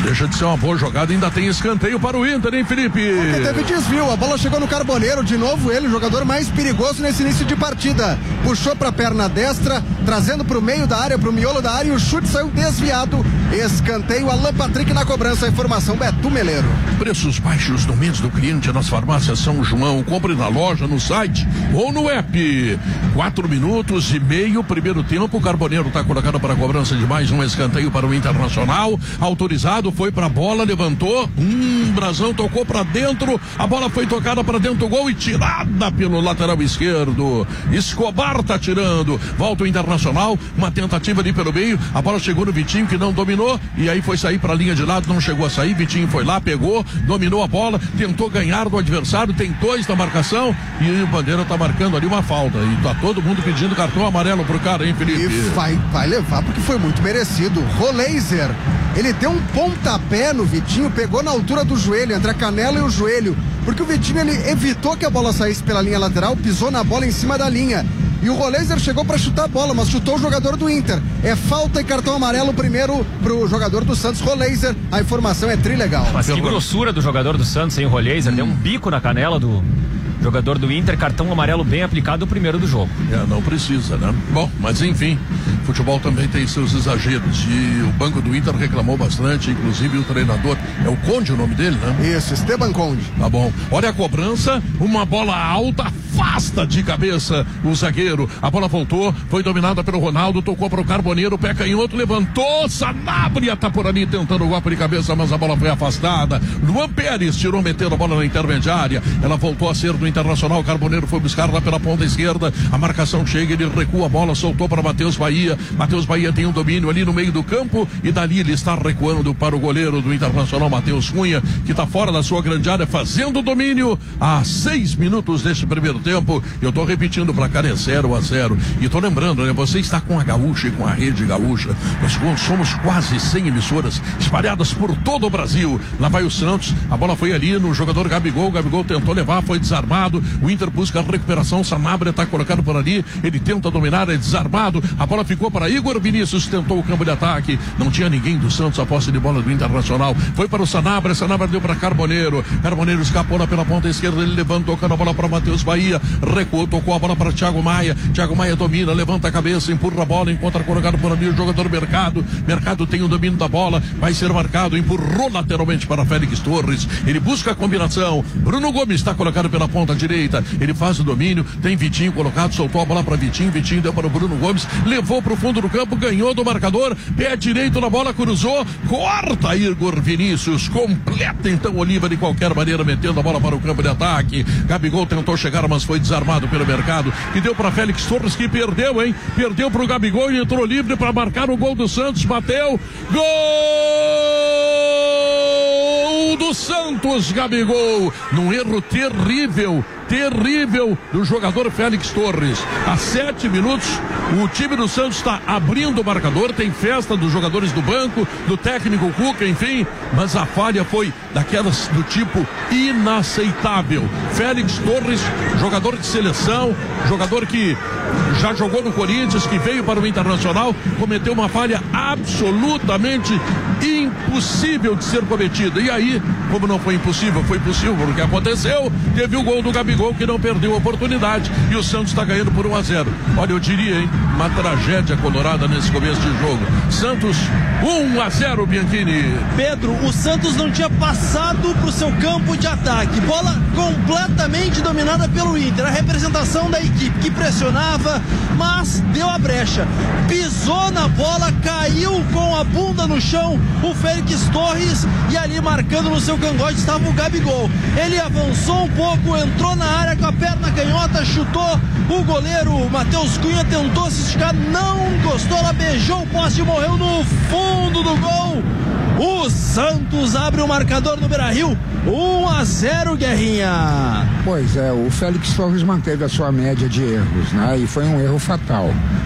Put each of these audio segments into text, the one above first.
deixa de ser uma boa jogada, ainda tem escanteio para o Inter, hein, Felipe? Porque teve desvio, a bola chegou no Carboneiro, de novo ele, o jogador mais perigoso nesse início de partida. Puxou para a perna destra, trazendo para o meio da área, para o miolo da área, e o chute saiu desviado. Escanteio, Alan Patrick na cobrança, a informação Beto Meleiro. Preços baixos no mês do cliente nas farmácias São João. Compre na loja, no site ou no app. 4 minutos e meio, primeiro tempo. O Carboneiro está colocado para a cobrança de mais um escanteio para o Internacional. Autorizado, foi para a bola, levantou. Brasão tocou para dentro. A bola foi tocada para dentro do gol e tirada pelo lateral esquerdo. Escobar tá tirando. Volta o Internacional. Uma tentativa ali pelo meio. A bola chegou no Vitinho, que não dominou. E aí foi sair para a linha de lado, não chegou a sair. Vitinho foi lá, pegou, dominou a bola, tentou ganhar do adversário, tem 2 na marcação e o Bandeira tá marcando ali uma falta. E tá todo mundo pedindo cartão amarelo pro cara, hein, Felipe? E vai levar porque foi muito merecido. Roleiser, ele deu um pontapé no Vitinho, pegou na altura do joelho, entre a canela e o joelho, porque o Vitinho ele evitou que a bola saísse pela linha lateral, pisou na bola em cima da linha. E o Roleiser chegou para chutar a bola, mas chutou o jogador do Inter. É falta e cartão amarelo primeiro pro jogador do Santos, Roleiser. A informação é trilegal. Mas que grossura do jogador do Santos, hein, Roleiser? Deu um bico na canela do jogador do Inter, cartão amarelo bem aplicado, o primeiro do jogo. Não precisa, né? Bom, mas enfim, futebol também tem seus exageros e o banco do Inter reclamou bastante, inclusive o treinador, é o Conde o nome dele, né? Isso, Esteban Conde. Tá bom, olha a cobrança, uma bola alta, afasta de cabeça o zagueiro, a bola voltou, foi dominada pelo Ronaldo, tocou para o Carboneiro, pé canhoto, levantou, Sanabria tá por ali tentando o golpe de cabeça, mas a bola foi afastada. Luan Pérez tirou, metendo a bola na intermediária, ela voltou a ser do Internacional. O Carboneiro foi buscar lá pela ponta esquerda, a marcação chega, ele recua a bola, soltou para Matheus Bahia. Matheus Bahia tem um domínio ali no meio do campo e dali ele está recuando para o goleiro do Internacional, Matheus Cunha, que está fora da sua grande área, fazendo o domínio há 6 minutos deste primeiro tempo. Eu estou repetindo, o placar é 0-0 e estou lembrando, né, você está com a Gaúcha e com a Rede Gaúcha, nós somos quase 100 emissoras espalhadas por todo o Brasil. Lá vai o Santos, a bola foi ali no jogador Gabigol tentou levar, foi desarmado. O Inter busca a recuperação, Sanabria está colocado por ali, ele tenta dominar, é desarmado, a bola ficou para Igor Vinícius, tentou o campo de ataque, não tinha ninguém do Santos, a posse de bola do Internacional, foi para o Sanabria deu para Carboneiro escapou lá pela ponta esquerda, ele levantou, tocando a bola para Matheus Bahia, recuou, tocou a bola para Thiago Maia domina, levanta a cabeça, empurra a bola, encontra colocado por ali o jogador Mercado tem o domínio da bola, vai ser marcado, empurrou lateralmente para Félix Torres, ele busca a combinação, Bruno Gomes está colocado pela ponta direita, ele faz o domínio, tem Vitinho colocado, soltou a bola para Vitinho deu para o Bruno Gomes, levou para o fundo do campo, ganhou do marcador, pé direito na bola, cruzou, corta Igor Vinícius, completa então Oliva de qualquer maneira, metendo a bola para o campo de ataque. Gabigol tentou chegar, mas foi desarmado pelo Mercado, e deu para Félix Torres, que perdeu pro Gabigol e entrou livre para marcar o gol do Santos, bateu, gol do Santos, Gabigol, num erro terrível do jogador Félix Torres. Há 7 minutos, o time do Santos está abrindo o marcador, tem festa dos jogadores do banco, do técnico Cuca, enfim, mas a falha foi daquelas do tipo inaceitável. Félix Torres, jogador de seleção, jogador que já jogou no Corinthians, que veio para o Internacional, cometeu uma falha absolutamente impossível de ser cometida. E aí, como não foi impossível, foi possível porque aconteceu, teve o gol do Gabigol, que não perdeu a oportunidade, e o Santos está ganhando por 1-0. Olha, eu diria, hein, uma tragédia colorada nesse começo de jogo. Santos 1-0, Bianchini. Pedro, o Santos não tinha passado para o seu campo de ataque, bola completamente dominada pelo Inter, a representação da equipe que pressionava, mas deu a brecha, pisou na bola, caiu com a bunda no chão o Félix Torres, e ali marcando no seu cangote estava o Gabigol. Ele avançou um pouco, entrou na área com a perna canhota, chutou, o goleiro Matheus Cunha tentou se esticar, não gostou, ela beijou o poste e morreu no fundo do gol. O Santos abre o marcador no Beira-Rio, 1-0, Guerrinha. Pois é, o Félix Torres manteve a sua média de erros, né? E foi um erro fatal.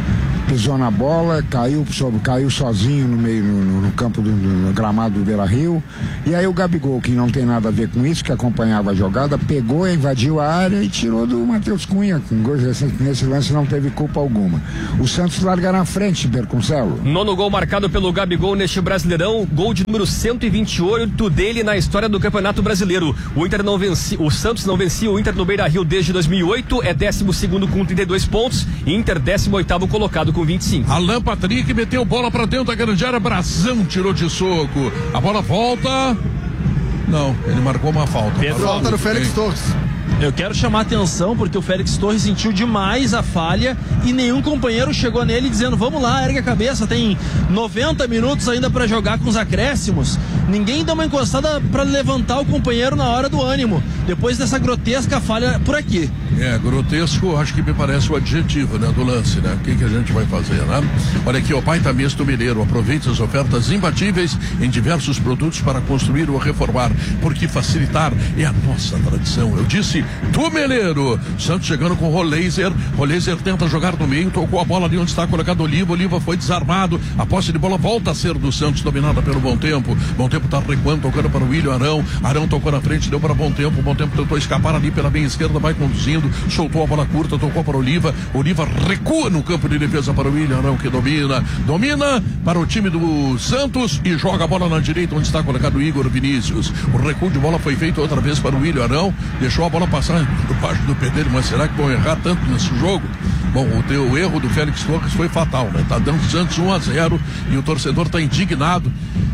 pisou na bola, caiu sozinho no meio, no campo no gramado do Beira-Rio. E aí o Gabigol, que não tem nada a ver com isso, que acompanhava a jogada, pegou, invadiu a área e tirou do Matheus Cunha. Nesse lance não teve culpa alguma. O Santos larga na frente, Berconcelo. 9º gol marcado pelo Gabigol neste Brasileirão, gol de número 128 dele na história do Campeonato Brasileiro. O Santos não vencia o Inter no Beira-Rio desde 2008, é 12º com 32 pontos, Inter 18º colocado com 25. Alan Patrick meteu bola pra dentro da grande área, Brazão tirou de soco. A bola volta. Não, ele marcou uma falta. Falta no Félix Torres. Eu quero chamar a atenção porque o Félix Torres sentiu demais a falha e nenhum companheiro chegou nele dizendo: vamos lá, ergue a cabeça, tem 90 minutos ainda para jogar com os acréscimos. Ninguém dá uma encostada para levantar o companheiro na hora do ânimo, depois dessa grotesca falha por aqui. Grotesco, acho que me parece o adjetivo, né, do lance, né? O que a gente vai fazer, né? Olha aqui, o Pai Tamesto Mineiro, aproveite as ofertas imbatíveis em diversos produtos para construir ou reformar, porque facilitar é a nossa tradição. Eu disse do Mineiro. Santos chegando com o Roleiser tenta jogar no meio, tocou a bola ali onde está colocado o Oliva foi desarmado, a posse de bola volta a ser do Santos, dominada pelo Bom Tempo está recuando, tocando para o William Arão tocou na frente, deu para Bom Tempo tentou escapar ali pela meia esquerda, vai conduzindo, soltou a bola curta, tocou para o Oliva recua no campo de defesa para o William Arão, que domina para o time do Santos e joga a bola na direita onde está colocado o Igor Vinícius. O recuo de bola foi feito outra vez para o William Arão, deixou a bola passar por baixo do pé dele, mas será que vão errar tanto nesse jogo? Bom, o erro do Félix Torres foi fatal, né? Tá dando Santos 1-0 e o torcedor tá indignado.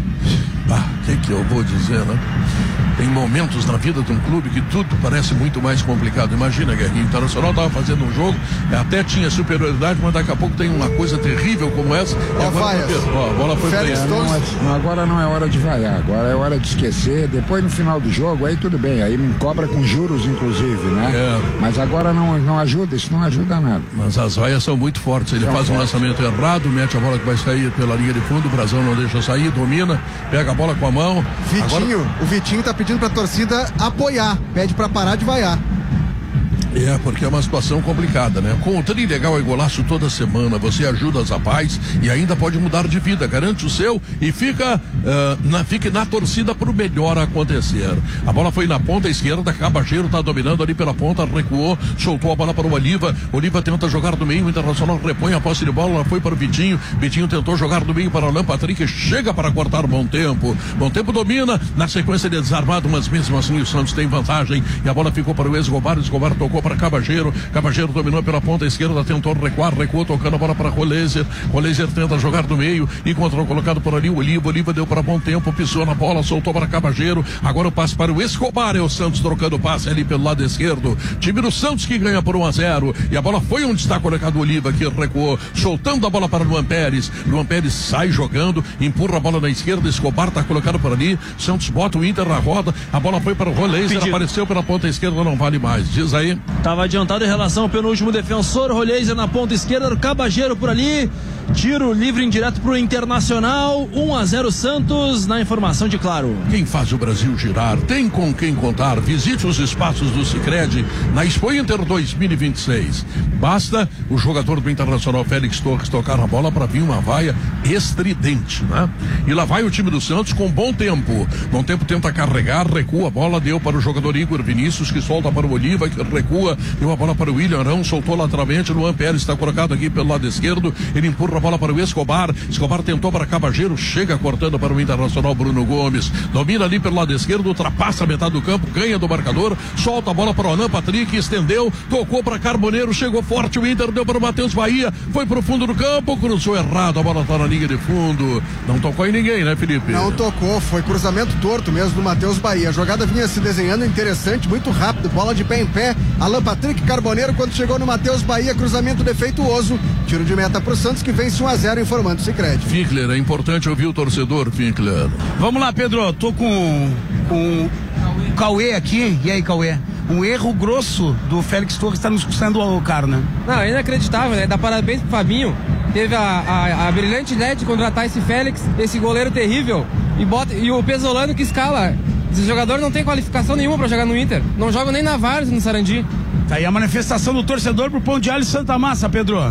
O que eu vou dizer, né? Tem momentos na vida de um clube que tudo parece muito mais complicado. Imagina, Guerrinho, o Internacional estava fazendo um jogo, até tinha superioridade, mas daqui a pouco tem uma coisa terrível como essa. E agora a bola foi agora não é hora de vaiar, agora é hora de esquecer. Depois no final do jogo, aí tudo bem, aí me cobra com juros, inclusive, né? Mas agora não ajuda, isso não ajuda nada. Mas as vaias são muito fortes. Ele faz um lançamento errado, mete a bola que vai sair pela linha de fundo, o Brazão não deixa sair, domina, pega a bola com a mão. O Vitinho tá pedindo pra torcida apoiar, pede pra parar de vaiar. Porque é uma situação complicada, né? Com o Trilegal e Golaço toda semana, você ajuda as rapazes e ainda pode mudar de vida, garante o seu e fique na torcida pro melhor acontecer. A bola foi na ponta esquerda, Cabageiro tá dominando ali pela ponta, recuou, soltou a bola para o Oliva tenta jogar do meio, o Internacional repõe a posse de bola, ela foi para o Vitinho tentou jogar do meio para o Alan Patrick, chega para cortar Bom Tempo domina, na sequência ele é desarmado, mas mesmo assim o Santos tem vantagem e a bola ficou para o Escobar tocou para Cabageiro dominou pela ponta esquerda, tentou recuou, tocando a bola para Roleiser tenta jogar do meio, encontrou colocado por ali o Oliva deu para Bom Tempo, pisou na bola, soltou para Cabageiro, agora o passe para o Escobar, é o Santos trocando o passe ali pelo lado esquerdo, time do Santos que ganha por 1-0, e a bola foi onde está colocado o Oliva, que recuou, soltando a bola para Luan Pérez sai jogando, empurra a bola na esquerda, Escobar está colocado por ali, Santos bota o Inter na roda, a bola foi para o Roleiser, apareceu pela ponta esquerda, não vale mais, diz aí. Estava adiantado em relação ao penúltimo defensor, Roleiser na ponta esquerda, o Cabageiro por ali, tiro livre indireto para o Internacional, 1-0 Santos, na informação de Claro. Quem faz o Brasil girar, tem com quem contar, visite os espaços do Sicredi na Expo Inter 2026. Basta o jogador do Internacional, Félix Torres, tocar a bola para vir uma vaia estridente, né? E lá vai o time do Santos com Bom Tempo tenta carregar, recua a bola, deu para o jogador Igor Vinícius, que solta para o Oliva, que recua, deu a bola para o William Arão, soltou lateralmente, Luan Pérez está colocado aqui pelo lado esquerdo, ele empurra a bola para o Escobar tentou para Cabageiro, chega cortando para o Internacional, Bruno Gomes, domina ali pelo lado esquerdo, ultrapassa a metade do campo, ganha do marcador, solta a bola para o Alan Patrick, estendeu, tocou para Carboneiro, chegou forte o Inter, deu para o Matheus Bahia, foi pro fundo do campo, cruzou errado, a bola está na linha de fundo, não tocou em ninguém, né, Felipe? Não tocou, foi cruzamento torto mesmo do Matheus Bahia, a jogada vinha se desenhando interessante, muito rápido, bola de pé em pé, Alan Patrick, Carboneiro, quando chegou no Matheus Bahia, cruzamento defeituoso, tiro de meta pro Santos, que vence 1-0, informando o Sicredi. Finkler, é importante ouvir o torcedor, Finkler. Vamos lá, Pedro, tô com o Cauê aqui, e aí, Cauê? Um erro grosso do Félix Torres está nos custando o caro, né? Não, é inacreditável, né? Dá parabéns pro Fabinho, teve a brilhante ideia de contratar esse Félix, esse goleiro terrível, e o Pesolano que escala. Esse jogador não tem qualificação nenhuma pra jogar no Inter, não joga nem na Várzea, no Sarandi. Tá aí a manifestação do torcedor pro Pão de Alho Santa Massa, Pedro.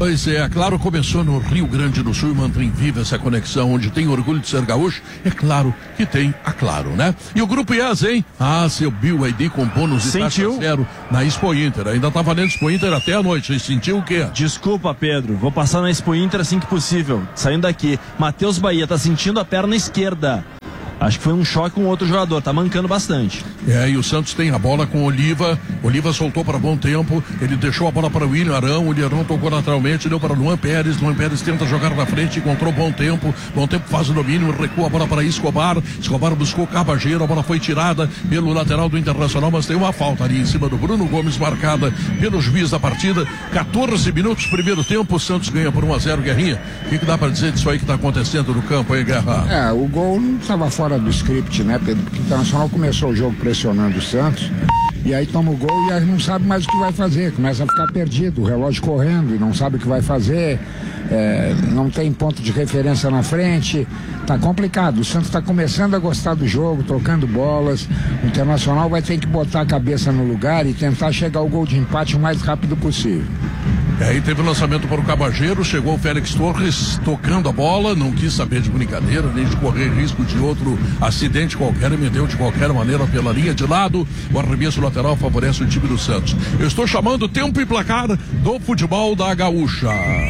Pois é, claro, começou no Rio Grande do Sul e mantém viva essa conexão, onde tem orgulho de ser gaúcho, é claro que tem a Claro, né? E o Grupo IES, hein? Seu BYD com bônus de taxa zero na Expo Inter. Ainda tá valendo Expo Inter até a noite. Você sentiu o quê? Desculpa, Pedro, vou passar na Expo Inter assim que possível. Saindo daqui, Matheus Bahia tá sentindo a perna esquerda. Acho que foi um choque com outro jogador, tá mancando bastante. E o Santos tem a bola com Oliva. Oliva soltou para bom tempo. Ele deixou a bola para o William Arão. O William Arão tocou lateralmente, deu para Luan Pérez. Luan Pérez tenta jogar na frente, encontrou bom tempo. Bom tempo faz o domínio, recua a bola para Escobar. Escobar buscou Cabageiro, a bola foi tirada pelo lateral do Internacional, mas tem uma falta ali em cima do Bruno Gomes, marcada pelo juiz da partida. 14 minutos, primeiro tempo, o Santos ganha por 1-0, Guerrinha. O que dá para dizer disso aí que está acontecendo no campo aí, Guerra? O gol não estava fora do script, né, Pedro? Porque o Internacional começou o jogo pressionando o Santos e aí toma o gol e aí não sabe mais o que vai fazer, começa a ficar perdido, o relógio correndo e não sabe o que vai fazer, não tem ponto de referência na frente, tá complicado. O Santos tá começando a gostar do jogo, trocando bolas. O Internacional vai ter que botar a cabeça no lugar e tentar chegar ao gol de empate o mais rápido possível. E aí teve o lançamento para o Cabageiro, chegou o Félix Torres tocando a bola, não quis saber de brincadeira, nem de correr risco de outro acidente qualquer, e meteu de qualquer maneira pela linha de lado. O arremesso lateral favorece o time do Santos. Eu estou chamando tempo e placar do futebol da Gaúcha.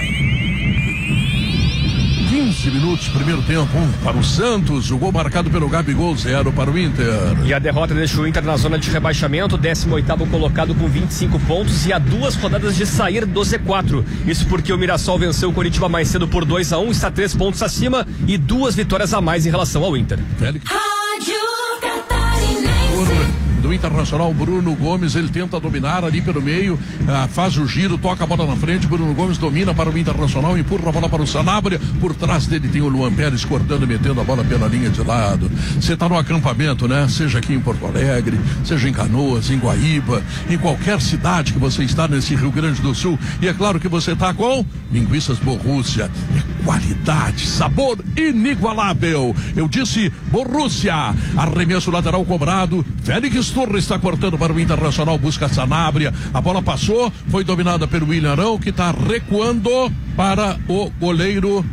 15 minutos, primeiro tempo, 1 para o Santos, o gol marcado pelo Gabigol, 0 para o Inter. E a derrota deixa o Inter na zona de rebaixamento, 18º colocado com 25 pontos e a 2 rodadas de sair do Z4. Isso porque o Mirassol venceu o Coritiba mais cedo por 2-1, está 3 pontos acima e 2 vitórias a mais em relação ao Inter. Do Internacional, Bruno Gomes, ele tenta dominar ali pelo meio, faz o giro, toca a bola na frente, Bruno Gomes domina para o Internacional, empurra a bola para o Sanabria, por trás dele tem o Luan Pérez cortando e metendo a bola pela linha de lado. Você está no acampamento, né? Seja aqui em Porto Alegre, seja em Canoas, em Guaíba, em qualquer cidade que você está nesse Rio Grande do Sul, e é claro que você está com linguiças Borrússia, qualidade, sabor inigualável. Eu disse Borrússia, arremesso lateral cobrado, Félix Torres está cortando para o Internacional, busca Sanabria, a bola passou, foi dominada pelo William Arão, que está recuando para o goleiro.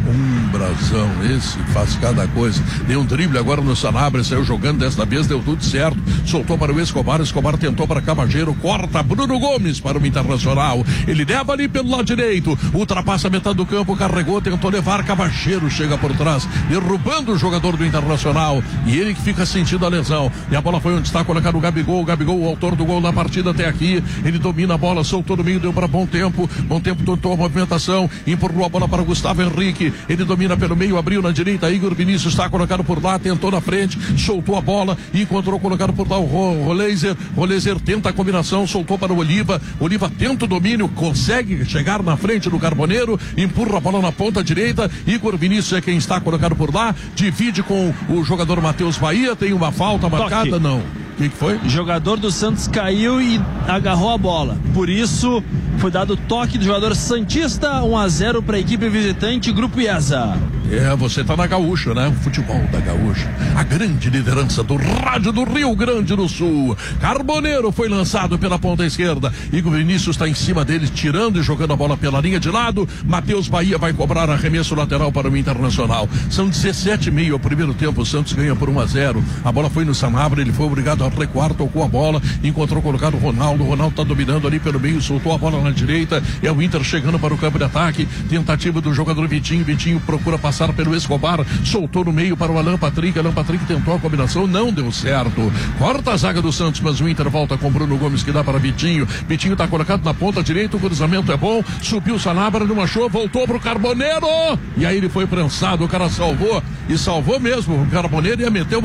Brasão, esse faz cada coisa. Deu um drible agora no Sanabria, saiu jogando desta vez, deu tudo certo. Soltou para o Escobar, Escobar tentou para Cabageiro, corta Bruno Gomes para o Internacional. Ele leva ali pelo lado direito, ultrapassa a metade do campo, carregou, tentou levar, Cabageiro chega por trás, derrubando o jogador do Internacional. E ele que fica sentindo a lesão. E a bola foi onde está colocado o Gabigol. O Gabigol, o autor do gol da partida até aqui. Ele domina a bola, soltou no meio, deu para Bom Tempo. Bom Tempo tentou a movimentação, empurrou a bola para o Gustavo Henrique. Ele domina pelo meio, abriu na direita, Igor Vinícius está colocado por lá, tentou na frente, soltou a bola e encontrou colocado por lá o Roleiser. Roleiser tenta a combinação, soltou para o Oliva. Oliva tenta o domínio, consegue chegar na frente do Carboneiro, empurra a bola na ponta direita. Igor Vinícius é quem está colocado por lá, divide com o jogador Matheus Bahia, tem uma falta marcada, toque. Não. O que foi? O jogador do Santos caiu e agarrou a bola. Por isso, foi dado toque do jogador santista, 1-0 para a equipe visitante, Grupo IESA. Você tá na Gaúcha, né? Futebol da Gaúcha. A grande liderança do rádio do Rio Grande do Sul. Carboneiro foi lançado pela ponta esquerda. Igor Vinícius está em cima dele, tirando e jogando a bola pela linha de lado. Matheus Bahia vai cobrar arremesso lateral para o Internacional. São 17h30 o primeiro tempo. O Santos ganha por 1-0. A bola foi no Sanabria, ele foi obrigado a recuar, tocou a bola, encontrou colocado o Ronaldo. O Ronaldo tá dominando ali pelo meio, soltou a bola na direita. É o Inter chegando para o campo de ataque. Tentativa do jogador Vitinho. Vitinho procura passar pelo Escobar, soltou no meio para o Alan Patrick. Alan Patrick tentou a combinação, não deu certo. Corta a zaga do Santos, mas o Inter volta com Bruno Gomes, que dá para Vitinho. Vitinho está colocado na ponta direita, o cruzamento é bom, subiu o Sanabria, não achou, voltou pro Carboneiro, e aí ele foi prensado, o cara salvou, e salvou mesmo. O Carboneiro meteu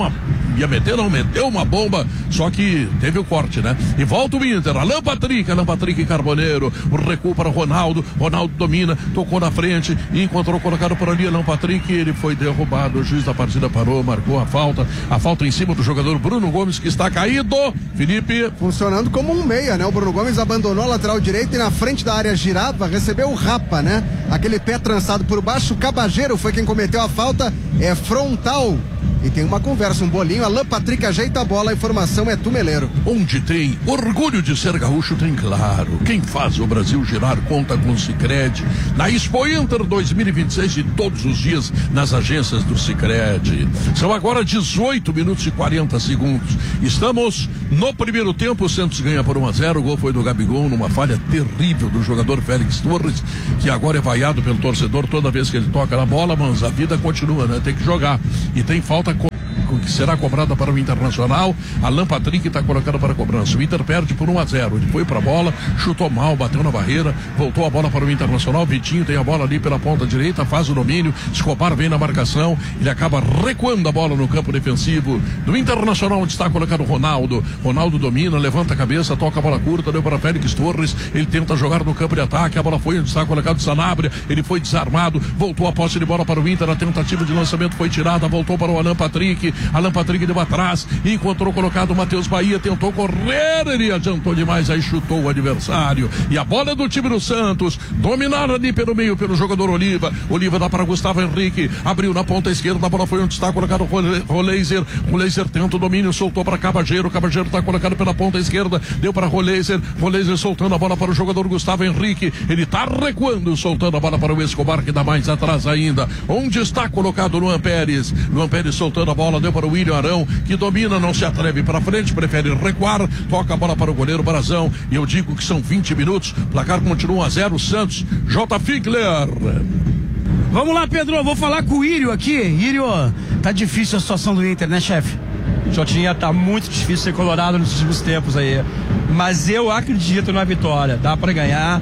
uma bomba, só que teve o corte, né? E volta o Inter, Alan Patrick e Carboneiro, o recuo para o Ronaldo domina, tocou na frente e encontrou colocado por ali Alan Patrick, ele foi derrubado, o juiz da partida parou, marcou a falta em cima do jogador Bruno Gomes, que está caído. Felipe. Funcionando como um meia, né? O Bruno Gomes abandonou a lateral direita e na frente da área girava, recebeu o Rapa, né? Aquele pé trançado por baixo, o Cabageiro foi quem cometeu a falta, é frontal e tem uma conversa, um bolinho. Alan Patrick ajeita a bola, a informação é Tumeleiro. Onde tem orgulho de ser gaúcho, tem claro. Quem faz o Brasil girar conta com o Sicredi. Na Expo Inter 2026 e todos os dias nas agências do Sicredi. São agora 18 minutos e 40 segundos. Estamos no primeiro tempo, o Santos ganha por 1-0. O gol foi do Gabigol numa falha terrível do jogador Félix Torres, que agora é vaiado pelo torcedor toda vez que ele toca na bola, mas a vida continua, né? Tem que jogar. E tem falta que será cobrada para o Internacional. Alan Patrick está colocado para a cobrança. O Inter perde por 1-0. Ele foi para a bola, chutou mal, bateu na barreira, voltou a bola para o Internacional. Vitinho tem a bola ali pela ponta direita, faz o domínio. Escobar vem na marcação, ele acaba recuando a bola no campo defensivo do Internacional, onde está colocado o Ronaldo. Ronaldo domina, levanta a cabeça, toca a bola curta, deu para Félix Torres. Ele tenta jogar no campo de ataque, a bola foi onde está colocado o Sanabria. Ele foi desarmado, voltou a posse de bola para o Inter. A tentativa de lançamento foi tirada, voltou para o Alan Patrick. Alan Patrick deu atrás, encontrou colocado o Matheus Bahia, tentou correr, ele adiantou demais, aí chutou o adversário. E a bola é do time do Santos, dominada ali pelo meio pelo jogador Oliva. Oliva dá para Gustavo Henrique, abriu na ponta esquerda, a bola foi onde está colocado o Roleiser. Roleiser tenta o domínio, soltou para Cabageiro. Cabageiro está colocado pela ponta esquerda, deu para Roleiser. Roleiser soltando a bola para o jogador Gustavo Henrique. Ele está recuando, soltando a bola para o Escobar, que dá mais atrás ainda. Onde está colocado o Luan Pérez? Luan Pérez soltando a bola, deu para o William Arão, que domina, não se atreve para frente, prefere recuar, toca a bola para o goleiro Barazão. E eu digo que são 20 minutos, placar continua 1-0, Santos. J. Figler. Vamos lá, Pedro, eu vou falar com o Írio aqui. Írio, tá difícil a situação do Inter, né, chefe? Jotinha, tá muito difícil ser colorado nos últimos tempos aí, mas eu acredito na vitória, dá pra ganhar.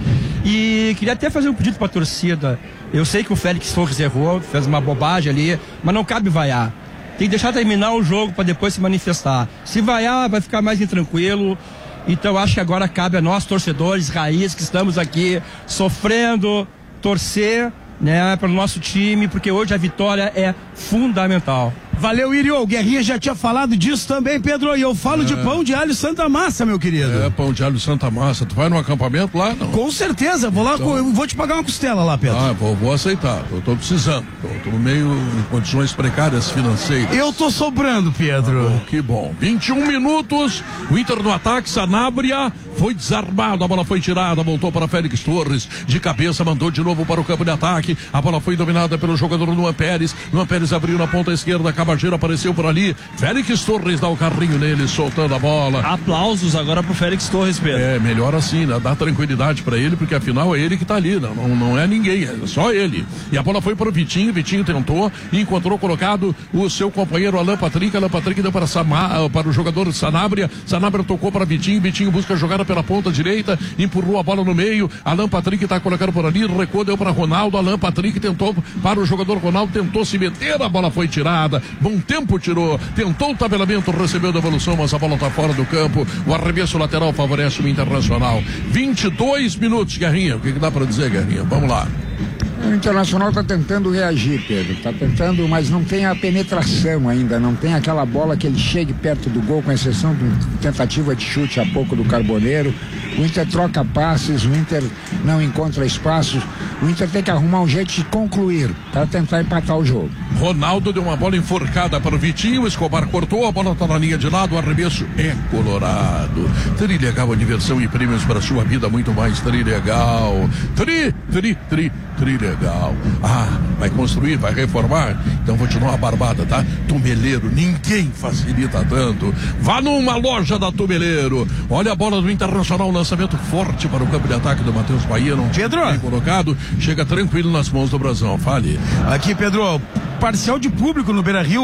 E queria até fazer um pedido pra torcida. Eu sei que o Félix Torres errou, fez uma bobagem ali, mas não cabe vaiar. Tem que deixar terminar o jogo para depois se manifestar. Se vaiar, vai ficar mais intranquilo. Então acho que agora cabe a nós, torcedores, raiz, que estamos aqui sofrendo, torcer, né, para o nosso time, porque hoje a vitória é fundamental. Valeu, Irio. O Guerrinha já tinha falado disso também, Pedro. E eu falo de pão de alho Santa Massa, meu querido. É, pão de alho Santa Massa. Tu vai num acampamento lá? Não. Com certeza. Vou lá, então... eu vou te pagar uma costela lá, Pedro. Ah, vou aceitar. Eu tô precisando. Tô meio em condições precárias financeiras. Eu tô sobrando, Pedro. Ah, que bom. 21 minutos. O Inter no ataque. Sanabria foi desarmado. A bola foi tirada. Voltou para Félix Torres. De cabeça, mandou de novo para o campo de ataque. A bola foi dominada pelo jogador Luan Pérez. Luan Pérez abriu na ponta esquerda. Cabageiro apareceu por ali. Félix Torres dá o carrinho nele, soltando a bola. Aplausos agora pro Félix Torres, Pedro. É, melhor assim, né? Dá tranquilidade pra ele, porque afinal é ele que tá ali, não é ninguém, é só ele. E a bola foi pro Vitinho tentou e encontrou colocado o seu companheiro Alan Patrick. Alan Patrick deu para o jogador Sanabria. Sanabria tocou para Vitinho busca a jogada pela ponta direita, empurrou a bola no meio. Alan Patrick tá colocado por ali, recuou, deu para Ronaldo. Alan Patrick tentou para o jogador Ronaldo, tentou se meter, a bola foi tirada. Bom tempo tirou, tentou o tabelamento, recebeu devolução, mas a bola tá fora do campo. O arremesso lateral favorece o Internacional. 22 minutos, Guerrinha. O que dá para dizer, Guerrinha? Vamos lá. O Internacional está tentando reagir, Pedro. Está tentando, mas não tem a penetração ainda. Não tem aquela bola que ele chegue perto do gol, com exceção de tentativa de chute há pouco do Carboneiro. O Inter troca passes, o Inter não encontra espaços. O Inter tem que arrumar um jeito de concluir para tentar empatar o jogo. Ronaldo deu uma bola enforcada para o Vitinho. Escobar cortou, a bola está na linha de lado. O arremesso é colorado. Trilegal, a diversão e prêmios para sua vida, muito mais Trilegal. Trilegal. Ah, vai construir, vai reformar? Então vou te dar uma barbada, tá? Tumeleiro, ninguém facilita tanto. Vá numa loja da Tumeleiro. Olha a bola do Internacional, lançamento forte para o campo de ataque do Matheus Bahia. Não tinha bem colocado, chega tranquilo nas mãos do Brasão. Fale. Aqui, Pedro, parcial de público no Beira-Rio,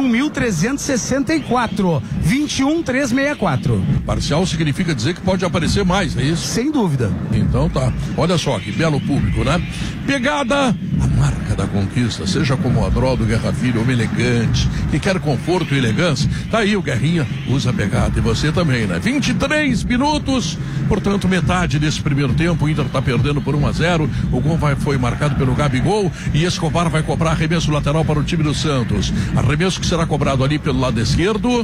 21.364. 21.364. Parcial significa dizer que pode aparecer mais, é isso? Sem dúvida. Então tá. Olha só que belo público, né? Pegada, a marca da conquista, seja como o Adrol do Guerra Filho, homem elegante, que quer conforto e elegância. Tá aí o Guerrinha, usa a pegada. E você também, né? 23 minutos, portanto, metade desse primeiro tempo. O Inter tá perdendo por 1-0. O gol foi marcado pelo Gabigol e Escobar vai cobrar arremesso lateral para o time do Santos. Arremesso que será cobrado ali pelo lado esquerdo.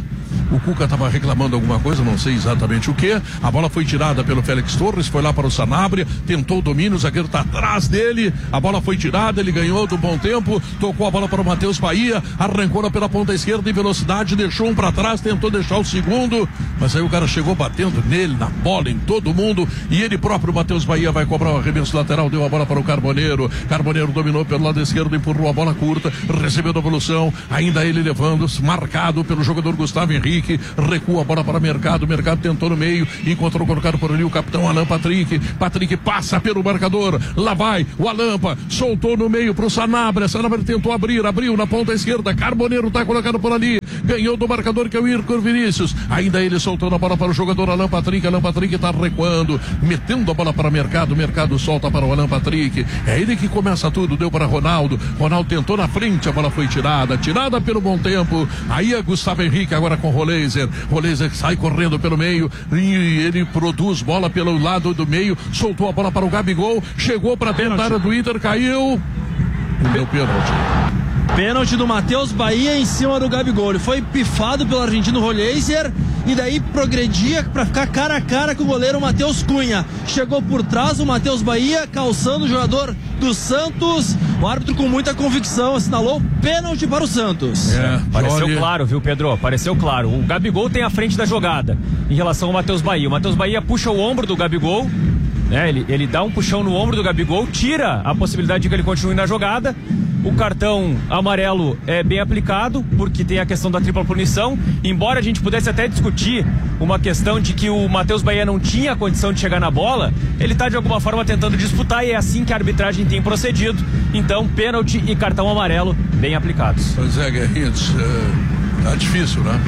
O Cuca estava reclamando alguma coisa, não sei exatamente o que. A bola foi tirada pelo Félix Torres, foi lá para o Sanabria, tentou o domínio, o zagueiro está atrás dele. A bola foi tirada, ele ganhou do bom tempo, tocou a bola para o Matheus Bahia, arrancou-la pela ponta esquerda em velocidade, deixou um para trás, tentou deixar o segundo, mas aí o cara chegou batendo nele, na bola, em todo mundo, e ele próprio, Matheus Bahia, vai cobrar o arremesso lateral, deu a bola para o Carboneiro. Carboneiro dominou pelo lado esquerdo, empurrou a bola curta, recebeu a evolução, ainda ele levando, marcado pelo jogador Gustavo Henrique, recua a bola para Mercado tentou no meio, encontrou colocado por ali o capitão Alan Patrick passa pelo marcador, lá vai o Alampa, soltou no meio pro Sanabria tentou abriu na ponta esquerda, Carboneiro tá colocado por ali, ganhou do marcador que é o Ircor Vinícius, ainda ele soltou a bola para o jogador Alan Patrick tá recuando, metendo a bola para Mercado solta para o Alan Patrick, é ele que começa tudo, deu para Ronaldo tentou na frente, a bola foi tirada pelo bom tempo, aí é Gustavo Henrique agora com Roleiser sai correndo pelo meio, e ele produz bola pelo lado do meio, soltou a bola para o Gabigol, chegou para dentro da área do Inter, caiu, deu pênalti. Pênalti do Matheus Bahia em cima do Gabigol. Ele foi pifado pelo argentino Roleiser e daí progredia para ficar cara a cara com o goleiro Matheus Cunha. Chegou por trás o Matheus Bahia, calçando o jogador do Santos. O árbitro com muita convicção assinalou pênalti para o Santos. Pareceu claro, viu, Pedro? Pareceu claro. O Gabigol tem a frente da jogada em relação ao Matheus Bahia. O Matheus Bahia puxa o ombro do Gabigol, né? Ele dá um puxão no ombro do Gabigol, tira a possibilidade de que ele continue na jogada. O cartão amarelo é bem aplicado, porque tem a questão da tripla punição. Embora a gente pudesse até discutir uma questão de que o Matheus Bahia não tinha condição de chegar na bola, ele está de alguma forma tentando disputar e é assim que a arbitragem tem procedido. Então, pênalti e cartão amarelo bem aplicados. Pois é, Guerrinhos, tá difícil, né?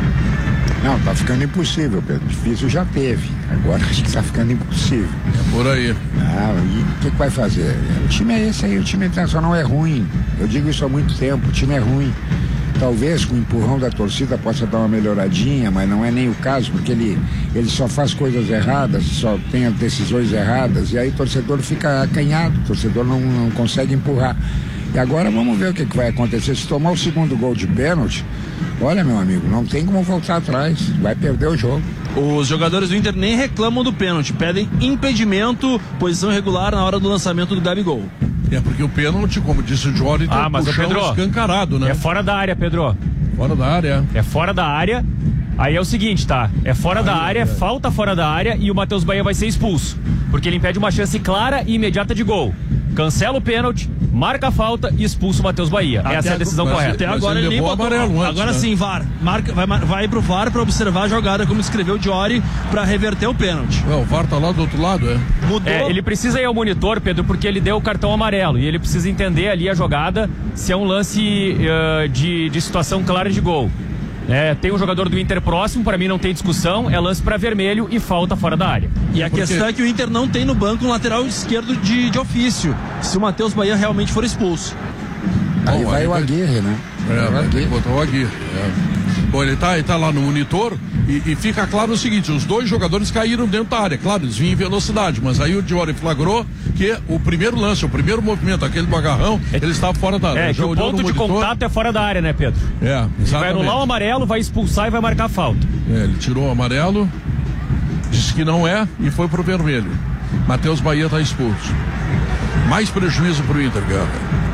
Não, tá ficando impossível, Pedro. Difícil já teve. Agora acho que tá ficando impossível. É por aí. E o que vai fazer? O time é esse aí, o time internacional é ruim. Eu digo isso há muito tempo, o time é ruim. Talvez com o empurrão da torcida possa dar uma melhoradinha, mas não é nem o caso, porque ele só faz coisas erradas, só tem as decisões erradas, e aí o torcedor fica acanhado, o torcedor não consegue empurrar. E agora vamos ver o que vai acontecer. Se tomar o segundo gol de pênalti, olha, meu amigo, não tem como voltar atrás, vai perder o jogo. Os jogadores do Inter nem reclamam do pênalti, pedem impedimento, posição irregular na hora do lançamento do Gabigol. É porque o pênalti, como disse o Jorge, tem mas o Pedro, escancarado, né? É fora da área, Pedro. Fora da área. É fora da área. Aí é o seguinte, tá? É fora da área, falta fora da área e o Matheus Bahia vai ser expulso. Porque ele impede uma chance clara e imediata de gol. Cancela o pênalti, marca a falta e expulsa o Matheus Bahia. Essa é a decisão correta. Até agora ele nem botou amarelo antes, agora sim, VAR. Vai pro VAR pra observar a jogada, como escreveu o Diori, pra reverter o pênalti. O VAR tá lá do outro lado, Mudou. Ele precisa ir ao monitor, Pedro, porque ele deu o cartão amarelo e ele precisa entender ali a jogada, se é um lance de situação clara de gol. Tem um jogador do Inter próximo, para mim não tem discussão, é lance para vermelho e falta fora da área. E a questão é que o Inter não tem no banco um lateral esquerdo de ofício, se o Matheus Bahia realmente for expulso. Aí vai o Aguirre, né? Vai ter que botar o Aguirre. Bom, ele tá lá no monitor e fica claro o seguinte, os dois jogadores caíram dentro da área, claro, eles vinham em velocidade, mas aí o Diori flagrou que o primeiro lance, o primeiro movimento, aquele do agarrão, ele estava fora da área. Que o ponto de contato é fora da área, né, Pedro? Exatamente. Vai anular o amarelo, vai expulsar e vai marcar a falta. Ele tirou o amarelo, disse que não e foi pro vermelho. Matheus Bahia tá expulso. Mais prejuízo pro Inter, cara.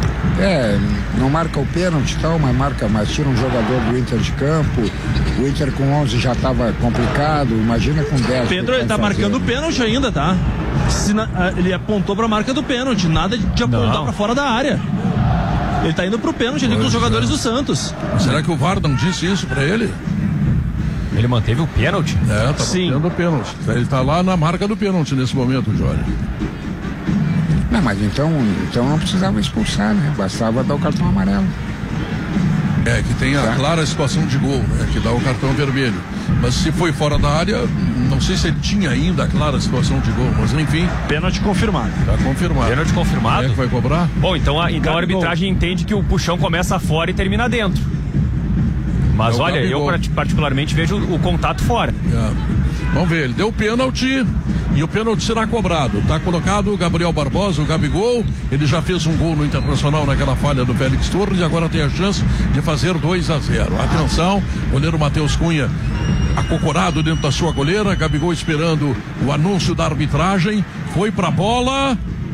Não marca o pênalti e tal, mas tira um jogador do Inter de campo. O Inter com 11 já estava complicado, imagina com 10. Pedro, ele tá marcando o pênalti ainda, tá? Ele apontou pra marca do pênalti, nada de apontar pra fora da área. Ele tá indo pro pênalti ali com os jogadores do Santos. Será que o VAR não disse isso pra ele? Ele manteve o pênalti? Tá mantendo o pênalti. Ele tá lá na marca do pênalti nesse momento, Jorge. Não, mas então não precisava expulsar, né? Bastava dar o cartão amarelo. Que tem a clara situação de gol, né? Que dá o cartão vermelho. Mas se foi fora da área, não sei se ele tinha ainda a clara situação de gol, mas enfim. Pênalti confirmado. Tá confirmado. Pênalti confirmado? Quem é que vai cobrar? Bom, então a arbitragem entende que o puxão começa fora e termina dentro. Mas olha, eu particularmente vejo o contato fora. Vamos ver, ele deu pênalti e o pênalti será cobrado. Tá colocado o Gabriel Barbosa, o Gabigol, ele já fez um gol no Internacional naquela falha do Félix Torres e agora tem a chance de fazer 2-0. Atenção, goleiro Matheus Cunha acocorado dentro da sua goleira, Gabigol esperando o anúncio da arbitragem, foi pra bola.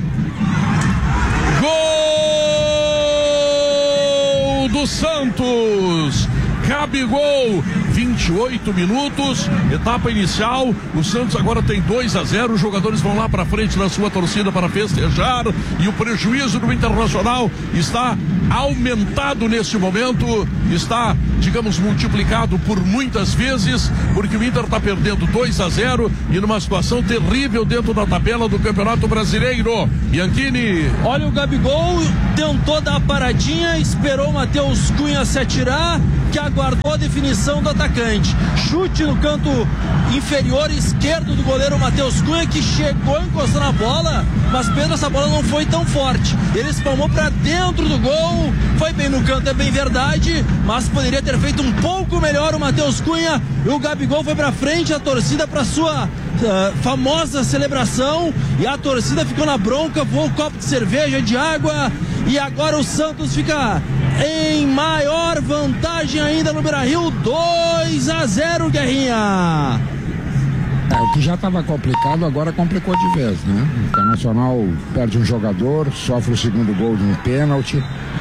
Gol do Santos! Gabigol, 28 minutos, etapa inicial, o Santos agora tem 2-0, os jogadores vão lá para frente na sua torcida para festejar e o prejuízo do Internacional está aumentado nesse momento, está, digamos, multiplicado por muitas vezes, porque o Inter está perdendo 2-0 e numa situação terrível dentro da tabela do Campeonato Brasileiro. Bianchini. Olha, o Gabigol tentou dar a paradinha, esperou o Matheus Cunha se atirar, que aguardou a definição do atacante. Chute no canto inferior esquerdo do goleiro Matheus Cunha, que chegou a encostar na bola, mas Pedro, essa bola não foi tão forte. Ele espalmou para dentro do gol, foi bem no canto, é bem verdade, mas poderia ter feito um pouco melhor o Matheus Cunha. E o Gabigol foi para frente, a torcida para sua famosa celebração, e a torcida ficou na bronca, voou um copo de cerveja, de água, e agora o Santos fica em maior vantagem ainda no Beira-Rio, 2-0, Guerrinha. O que já estava complicado agora complicou de vez, né? O Internacional perde um jogador, sofre o segundo gol de um pênalti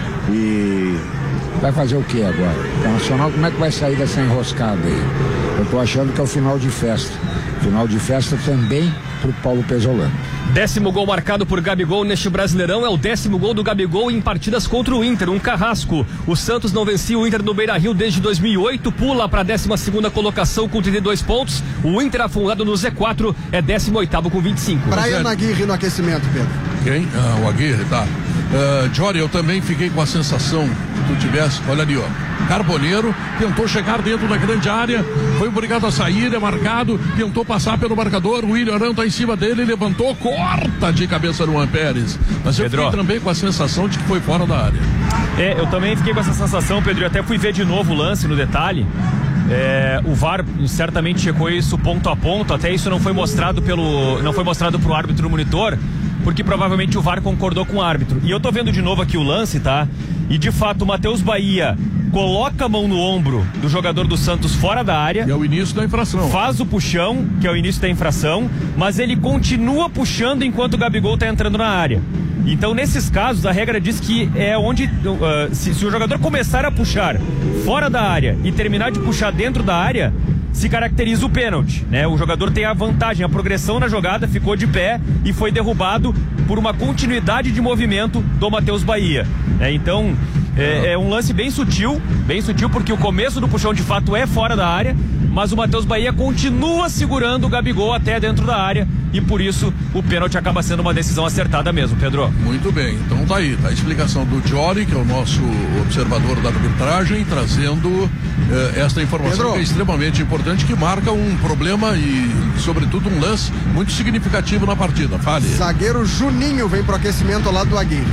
e vai fazer o que agora? O Internacional, como é que vai sair dessa enroscada aí? Eu tô achando que é o final de festa. Final de festa também pro Paulo Pesolano. 10º gol marcado por Gabigol neste Brasileirão, é o 10º gol do Gabigol em partidas contra o Inter, um carrasco. O Santos não vencia o Inter no Beira-Rio desde 2008, pula para a 12ª colocação com 32 pontos. O Inter afundado no Z4 é 18º com 25. Brian Aguirre no aquecimento, Pedro. Quem? O Aguirre, tá. Jory, eu também fiquei com a sensação que tu tivesse, olha ali, ó, Carboneiro tentou chegar dentro da grande área, foi obrigado a sair, é marcado, tentou passar pelo marcador, o William Arão tá em cima dele, levantou, corta de cabeça no Juan Pérez, mas eu fiquei também com a sensação de que foi fora da área. Eu também fiquei com essa sensação, Pedro, e até fui ver de novo o lance no detalhe. O VAR certamente checou isso ponto a ponto, até isso não foi mostrado pro árbitro no monitor, porque provavelmente o VAR concordou com o árbitro. E eu tô vendo de novo aqui o lance, tá? E de fato o Matheus Bahia coloca a mão no ombro do jogador do Santos fora da área. E é o início da infração. Faz o puxão, que é o início da infração, mas ele continua puxando enquanto o Gabigol tá entrando na área. Então, nesses casos, a regra diz que é onde, se o jogador começar a puxar fora da área e terminar de puxar dentro da área, se caracteriza o pênalti, né? O jogador tem a vantagem, a progressão na jogada, ficou de pé e foi derrubado por uma continuidade de movimento do Matheus Bahia. Então, é um lance bem sutil, porque o começo do puxão de fato é fora da área, mas o Matheus Bahia continua segurando o Gabigol até dentro da área e por isso o pênalti acaba sendo uma decisão acertada mesmo, Pedro. Muito bem, então tá aí, tá a explicação do Jory, que é o nosso observador da arbitragem, trazendo esta informação, Pedro, que é extremamente importante, que marca um problema e sobretudo um lance muito significativo na partida. Fale. Zagueiro Juninho vem pro aquecimento ao lado do Aguirre.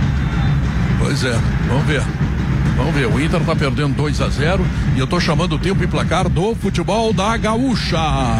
Pois é, vamos ver. O Inter tá perdendo 2-0 e eu tô chamando o tempo e placar do futebol da Gaúcha.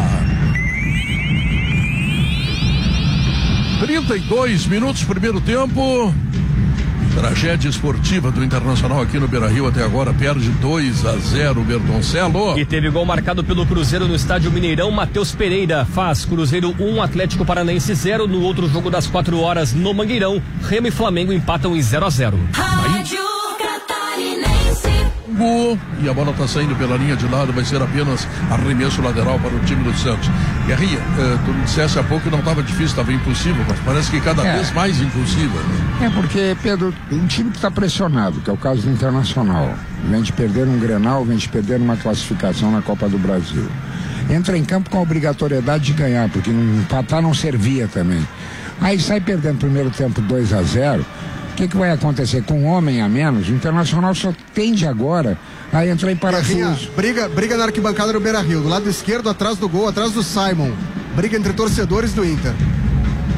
32 minutos, primeiro tempo. Tragédia esportiva do Internacional aqui no Beira-Rio até agora, perde 2-0 o Bertoncello. E teve gol marcado pelo Cruzeiro no estádio Mineirão, Matheus Pereira faz Cruzeiro 1, Atlético Paranaense 0. No outro jogo das 4 horas no Mangueirão, Remo e Flamengo empatam em 0-0. Rádio Catarinense. E a bola está saindo pela linha de lado, vai ser apenas arremesso lateral para o time do Santos. Guerrinha, tu me dissesse há pouco que não estava difícil, estava impossível, mas parece que cada vez mais impossível. Né? Porque, Pedro, um time que está pressionado, que é o caso do Internacional, vem de perder um Grenal, vem de perder uma classificação na Copa do Brasil. Entra em campo com a obrigatoriedade de ganhar, porque empatar não servia também. Aí sai perdendo primeiro tempo 2-0. O que vai acontecer? Com um homem a menos, o Internacional só tende agora a entrar em parafuso. Briga na arquibancada do Beira-Rio, do lado esquerdo, atrás do gol, atrás do Simon. Briga entre torcedores do Inter.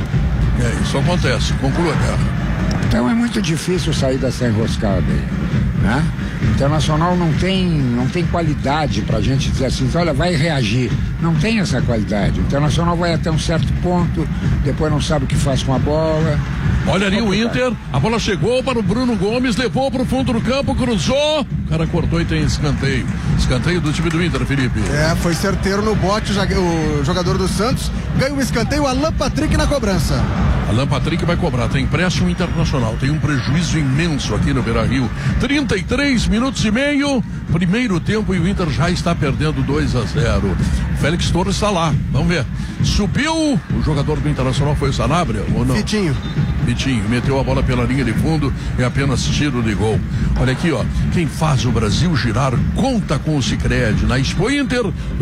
Isso acontece. Conclua, cara. Então é muito difícil sair dessa enroscada aí. né? O Internacional não tem qualidade pra gente dizer assim, olha, vai reagir. Não tem essa qualidade. O Internacional vai até um certo ponto, depois não sabe o que faz com a bola. Olha ali o Inter, a bola chegou para o Bruno Gomes, levou para o fundo do campo, cruzou, o cara cortou e tem escanteio. Escanteio do time do Inter, Felipe. Foi certeiro no bote, o jogador do Santos ganha o escanteio, Alan Patrick na cobrança. Alan Patrick vai cobrar, tem empréstimo Internacional, tem um prejuízo imenso aqui no Beira-Rio. 33 minutos e meio, primeiro tempo e o Inter já está perdendo 2-0. O Félix Torres está lá, vamos ver. Subiu, o jogador do Internacional foi o Sanabria ou não? Vitinho, meteu a bola pela linha de fundo e apenas tiro de gol. Olha aqui, ó, quem faz o Brasil girar conta com o Sicredi na Expo Inter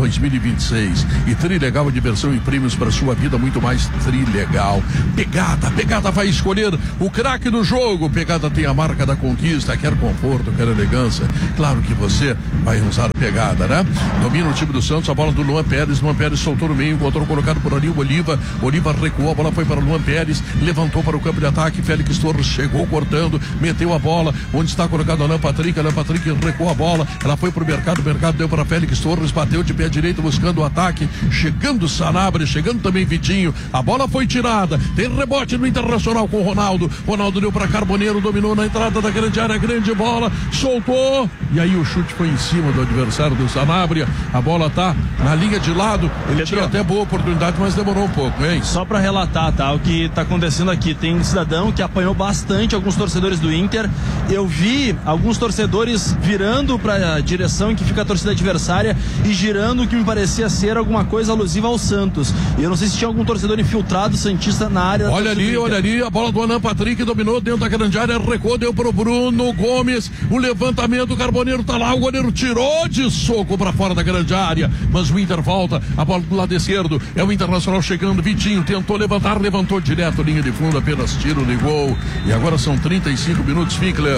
2026. E Trilegal, diversão e prêmios para sua vida, muito mais Trilegal. Pegada vai escolher o craque do jogo. Pegada tem a marca da conquista, quer conforto, quer elegância. Claro que você vai usar Pegada, né? Domina o time do Santos, a bola do Luan Pérez soltou no meio, encontrou colocado por ali o Oliva recuou, a bola foi para o Luan Pérez, levantou para o campo de ataque, Félix Torres chegou cortando, meteu a bola, onde está colocado Alan Patrick recuou a bola, ela foi para o Mercado deu para Félix Torres, bateu de pé direito buscando o ataque, chegando Sanabria, chegando também Vitinho, a bola foi tirada, tem rebote no Internacional com o Ronaldo deu para Carboneiro, dominou na entrada da grande área, grande bola, soltou, e aí o chute foi em cima do adversário do Sanabria, a bola tá na linha de lado, ele tinha até boa oportunidade, mas demorou um pouco, hein? Só pra relatar, tá, o que tá acontecendo aqui, tem um cidadão que apanhou bastante alguns torcedores do Inter, eu vi alguns torcedores virando pra direção em que fica a torcida adversária e girando o que me parecia ser alguma coisa alusiva ao Santos, e eu não sei se tinha algum torcedor infiltrado santista na área. Olha ali, a bola do Alan Patrick dominou dentro da grande área, recuou, deu pro Bruno Gomes, o levantamento, o Carboneiro tá lá, o goleiro tirou de soco pra fora da grande área, mas o Inter volta, a bola do lado esquerdo, é o Internacional chegando, Vitinho tentou levantar, levantou direto, linha de fundo, apenas tiro de gol, e agora são 35 minutos, Finkler.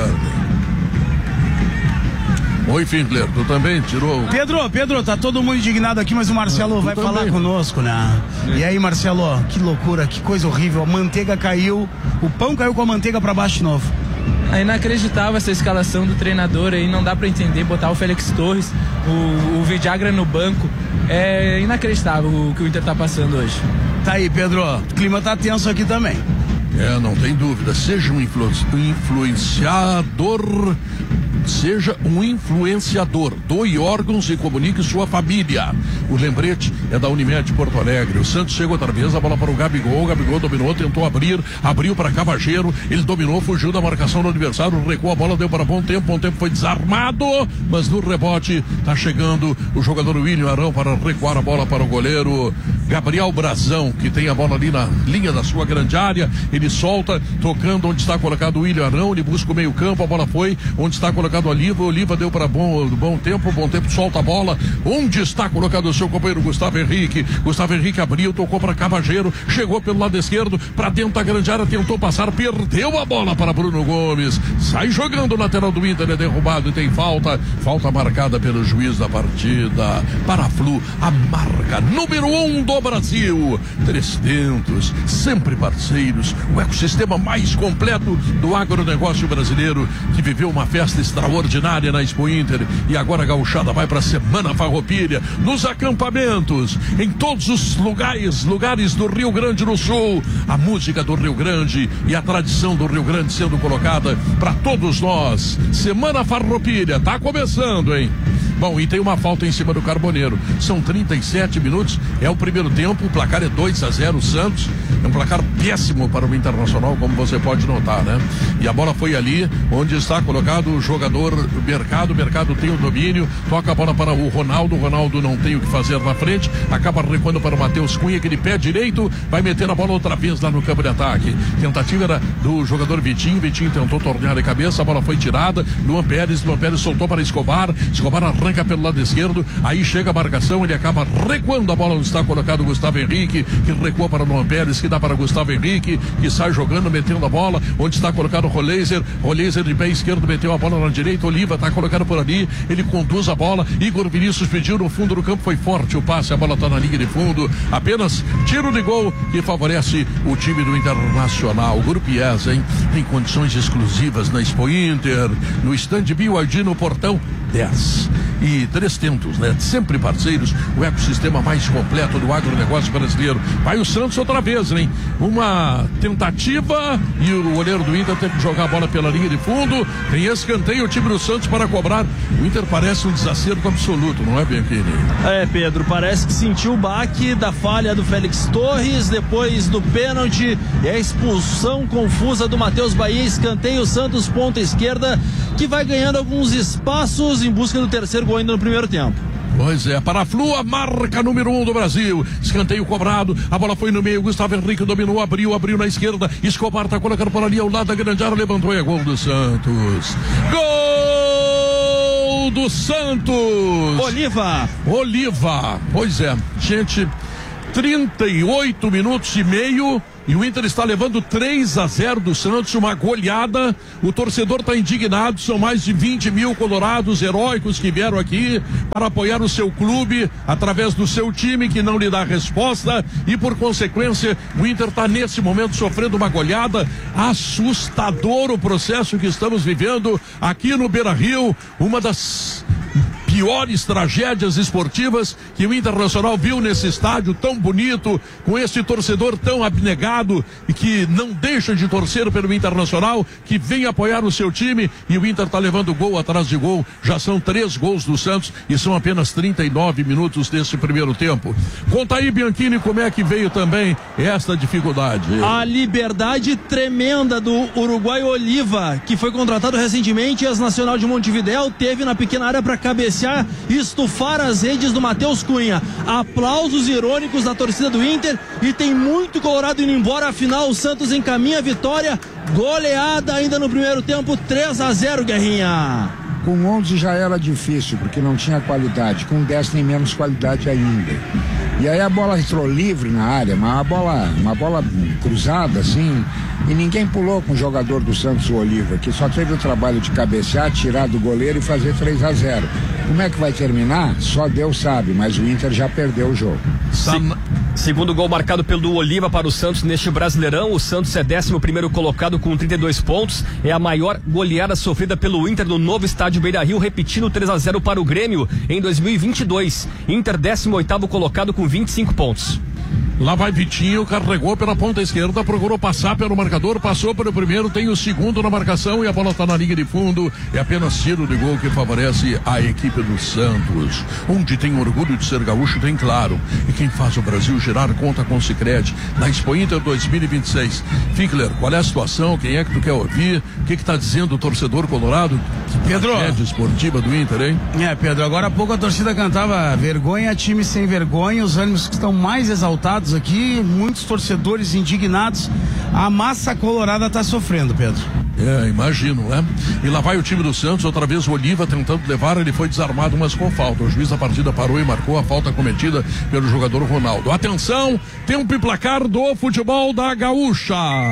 Oi, Finkler, tu também tirou? Pedro, tá todo mundo indignado aqui, mas o Marcelo vai falar conosco, né? E aí, Marcelo, que loucura, que coisa horrível, a manteiga caiu, o pão caiu com a manteiga pra baixo de novo. É inacreditável essa escalação do treinador aí, não dá pra entender, botar o Félix Torres, o Vidagra no banco, é inacreditável o que o Inter tá passando hoje. Tá aí, Pedro, o clima tá tenso aqui também. Não tem dúvida, seja um influenciador, doe órgãos e comunique sua família. O lembrete é da Unimed Porto Alegre. O Santos chega outra vez, a bola para o Gabigol dominou, tentou abriu para Cavageiro, ele dominou, fugiu da marcação do adversário, recuou a bola, deu para Bom Tempo foi desarmado, mas no rebote tá chegando o jogador William Arão para recuar a bola para o goleiro Gabriel Brazão, que tem a bola ali na linha da sua grande área, ele solta, tocando onde está colocado o William Arão, ele busca o meio campo, a bola foi onde está colocado o Oliva deu para Bom Tempo solta a bola, onde está colocado o seu companheiro Gustavo Henrique abriu, tocou para Cavageiro, chegou pelo lado esquerdo, para dentro da grande área, tentou passar, perdeu a bola para Bruno Gomes, sai jogando o lateral do Inter, é derrubado e tem falta marcada pelo juiz da partida, para a Flu, a marca número 1 do Brasil, 300, sempre parceiros, o ecossistema mais completo do agronegócio brasileiro, que viveu uma festa extraordinária na Expo Inter, e agora a gauchada vai para a Semana Farroupilha, nos acampamentos, em todos os lugares do Rio Grande do Sul, a música do Rio Grande e a tradição do Rio Grande sendo colocada para todos nós. Semana Farroupilha, tá começando, hein? Bom, e tem uma falta em cima do Carboneiro. São 37 minutos, é o primeiro tempo, o placar é 2-0 Santos, é um placar péssimo para o Internacional, como você pode notar, né? E a bola foi ali, onde está colocado o jogador Mercado tem o domínio, toca a bola para o Ronaldo não tem o que fazer na frente, acaba recuando para o Matheus Cunha, aquele pé direito, vai meter a bola outra vez lá no campo de ataque. Tentativa era do jogador Vitinho tentou tornear de cabeça, a bola foi tirada, Luan Pérez soltou para Escobar arranca pelo lado esquerdo, aí chega a marcação, ele acaba recuando a bola onde está colocado o Gustavo Henrique, que recua para Luan Pérez, que dá para Gustavo Henrique, que sai jogando, metendo a bola, onde está colocado o Roleiser de pé esquerdo, meteu a bola na direita, Oliva está colocado por ali, ele conduz a bola, Igor Vinícius pediu no fundo do campo, foi forte o passe, a bola está na linha de fundo, apenas tiro de gol que favorece o time do Internacional. O Grupo IES, hein? Tem condições exclusivas na Expo Inter, no stand BYD no portão 10 e 300, né? Sempre parceiros, o ecossistema mais completo do agronegócio brasileiro. Vai o Santos outra vez, hein? Uma tentativa e o goleiro do Inter tem que jogar a bola pela linha de fundo, tem escanteio o time do Santos para cobrar. O Inter parece um desacerto absoluto, não é, Bianchini? Pedro, parece que sentiu o baque da falha do Félix Torres, depois do pênalti e a expulsão confusa do Matheus Bahia, escanteio Santos, ponta esquerda, que vai ganhando alguns espaços em busca do terceiro gol ainda no primeiro tempo. Pois é, para a Flu, a marca número 1 do Brasil. Escanteio cobrado, a bola foi no meio, Gustavo Henrique dominou, abriu na esquerda, Escobar tá colocando por ali ao lado da grande área, levantou e é gol do Santos. Gol do Santos! Oliva, pois é, gente, 38 minutos e meio e o Inter está levando 3-0 do Santos, uma goleada. O torcedor está indignado, são mais de 20 mil colorados heróicos que vieram aqui para apoiar o seu clube através do seu time que não lhe dá resposta e por consequência o Inter está nesse momento sofrendo uma goleada. Assustador o processo que estamos vivendo aqui no Beira-Rio, uma das piores tragédias esportivas que o Internacional viu nesse estádio tão bonito, com esse torcedor tão abnegado e que não deixa de torcer pelo Internacional, que vem apoiar o seu time, e o Inter está levando gol atrás de gol. Já são 3 gols do Santos e são apenas 39 minutos desse primeiro tempo. Conta aí, Bianchini, como é que veio também esta dificuldade. A liberdade tremenda do uruguaio Oliva, que foi contratado recentemente, e ex-nacional de Montevidéu, teve na pequena área para cabecear e estufar as redes do Matheus Cunha. Aplausos irônicos da torcida do Inter e tem muito colorado indo embora. Afinal, o Santos encaminha a vitória, goleada ainda no primeiro tempo, 3-0, Guerrinha. Com 11 já era difícil, porque não tinha qualidade. Com 10 tem menos qualidade ainda. E aí a bola entrou livre na área, mas uma bola cruzada assim, e ninguém pulou com o jogador do Santos, o Oliva, que só teve o trabalho de cabecear, tirar do goleiro e fazer 3-0. Como é que vai terminar? Só Deus sabe, mas o Inter já perdeu o jogo. Segundo gol marcado pelo Oliva para o Santos neste Brasileirão. O Santos é 11º colocado com 32 pontos. É a maior goleada sofrida pelo Inter no novo estádio Beira-Rio, repetindo 3-0 para o Grêmio em 2022. Inter 18º colocado com 25 pontos. Lá vai Vitinho, carregou pela ponta esquerda, procurou passar pelo marcador, passou pelo primeiro, tem o segundo na marcação e a bola está na linha de fundo. É apenas tiro de gol que favorece a equipe do Santos. Onde tem orgulho de ser gaúcho, tem claro. E quem faz o Brasil girar conta com o Sicredi na Expo Inter 2026. Fickler, qual é a situação? Quem é que tu quer ouvir? O que está dizendo o torcedor colorado? Pedro, tragédia esportiva do Inter, hein? Pedro, agora há pouco a torcida cantava vergonha, time sem vergonha, os ânimos que estão mais exaltados aqui, muitos torcedores indignados. A massa colorada está sofrendo, Pedro. Imagino, né? E lá vai o time do Santos, outra vez o Oliva tentando levar, ele foi desarmado, mas com falta. O juiz da partida parou e marcou a falta cometida pelo jogador Ronaldo. Atenção, tempo e placar do futebol da Gaúcha.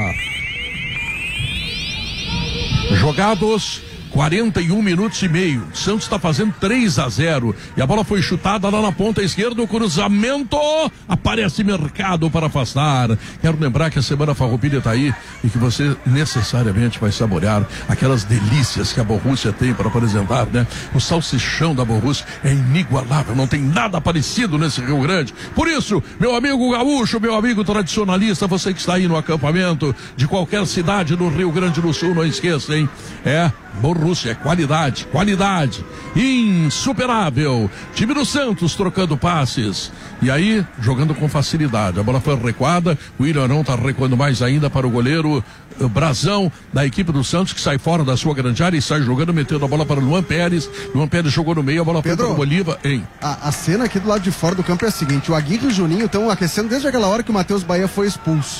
Jogados 41 minutos e meio. Santos está fazendo 3-0 e a bola foi chutada lá na ponta esquerda. O cruzamento, aparece Mercado para afastar. Quero lembrar que a Semana Farroupilha está aí e que você necessariamente vai saborear aquelas delícias que a Borrússia tem para apresentar, né? O salsichão da Borrússia é inigualável, não tem nada parecido nesse Rio Grande. Por isso, meu amigo gaúcho, meu amigo tradicionalista, você que está aí no acampamento de qualquer cidade no Rio Grande do Sul, não esqueça, hein? Borrússia, qualidade insuperável. Time do Santos trocando passes e aí jogando com facilidade. A bola foi recuada, o Ilharão está recuando mais ainda para o goleiro Brazão da equipe do Santos, que sai fora da sua grande área e sai jogando, metendo a bola para o Luan Pérez. Luan Pérez jogou no meio, a bola foi para o Oliva. A cena aqui do lado de fora do campo é a seguinte: o Aguirre e o Juninho estão aquecendo desde aquela hora que o Matheus Bahia foi expulso.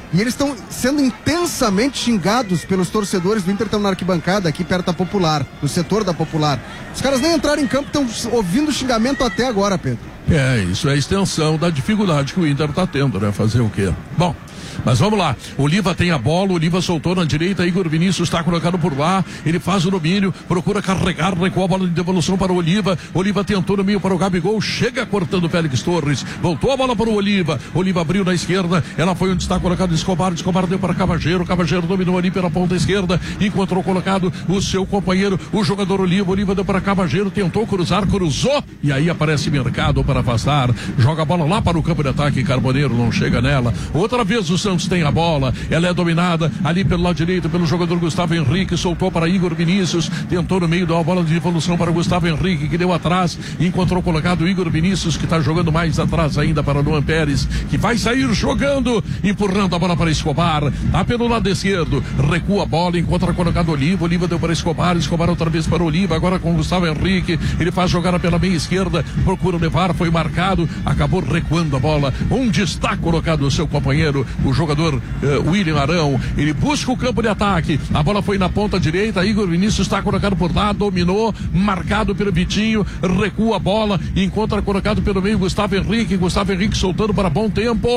e eles estão sendo intensamente xingados pelos torcedores do Inter, estão na arquibancada aqui perto da Popular, no setor da Popular. Os caras nem entraram em campo, estão ouvindo xingamento até agora, Pedro. Isso é a extensão da dificuldade que o Inter está tendo, né? Fazer o quê? Bom, mas vamos lá, Oliva tem a bola, Oliva soltou na direita, Igor Vinícius está colocado por lá, ele faz o domínio, procura carregar, recuou a bola de devolução para o Oliva, Oliva tentou no meio para o Gabigol, chega cortando o Félix Torres, voltou a bola para o Oliva, Oliva abriu na esquerda, ela foi onde está colocado Escobar deu para Cavageiro dominou ali pela ponta esquerda, encontrou colocado o seu companheiro, o jogador Oliva deu para Cavageiro, tentou cruzar, cruzou, e aí aparece Mercado para afastar, joga a bola lá para o campo de ataque, Carboneiro não chega nela, outra vez o Santos tem a bola, ela é dominada ali pelo lado direito pelo jogador Gustavo Henrique, soltou para Igor Vinícius, tentou no meio, deu a bola de devolução para Gustavo Henrique, que deu atrás, encontrou colocado o Igor Vinícius, que está jogando mais atrás ainda para Luan Pérez, que vai sair jogando, empurrando a bola para Escobar, tá pelo lado esquerdo, recua a bola, encontra colocado Oliva deu para Escobar outra vez para Oliva, agora com Gustavo Henrique, ele faz jogada pela meia esquerda, procura levar, foi marcado, acabou recuando a bola, onde está colocado o seu companheiro, o jogador William Arão, ele busca o campo de ataque, a bola foi na ponta direita, Igor Vinícius está colocado por lá, dominou, marcado pelo Vitinho, recua a bola, encontra colocado pelo meio Gustavo Henrique soltando para Bom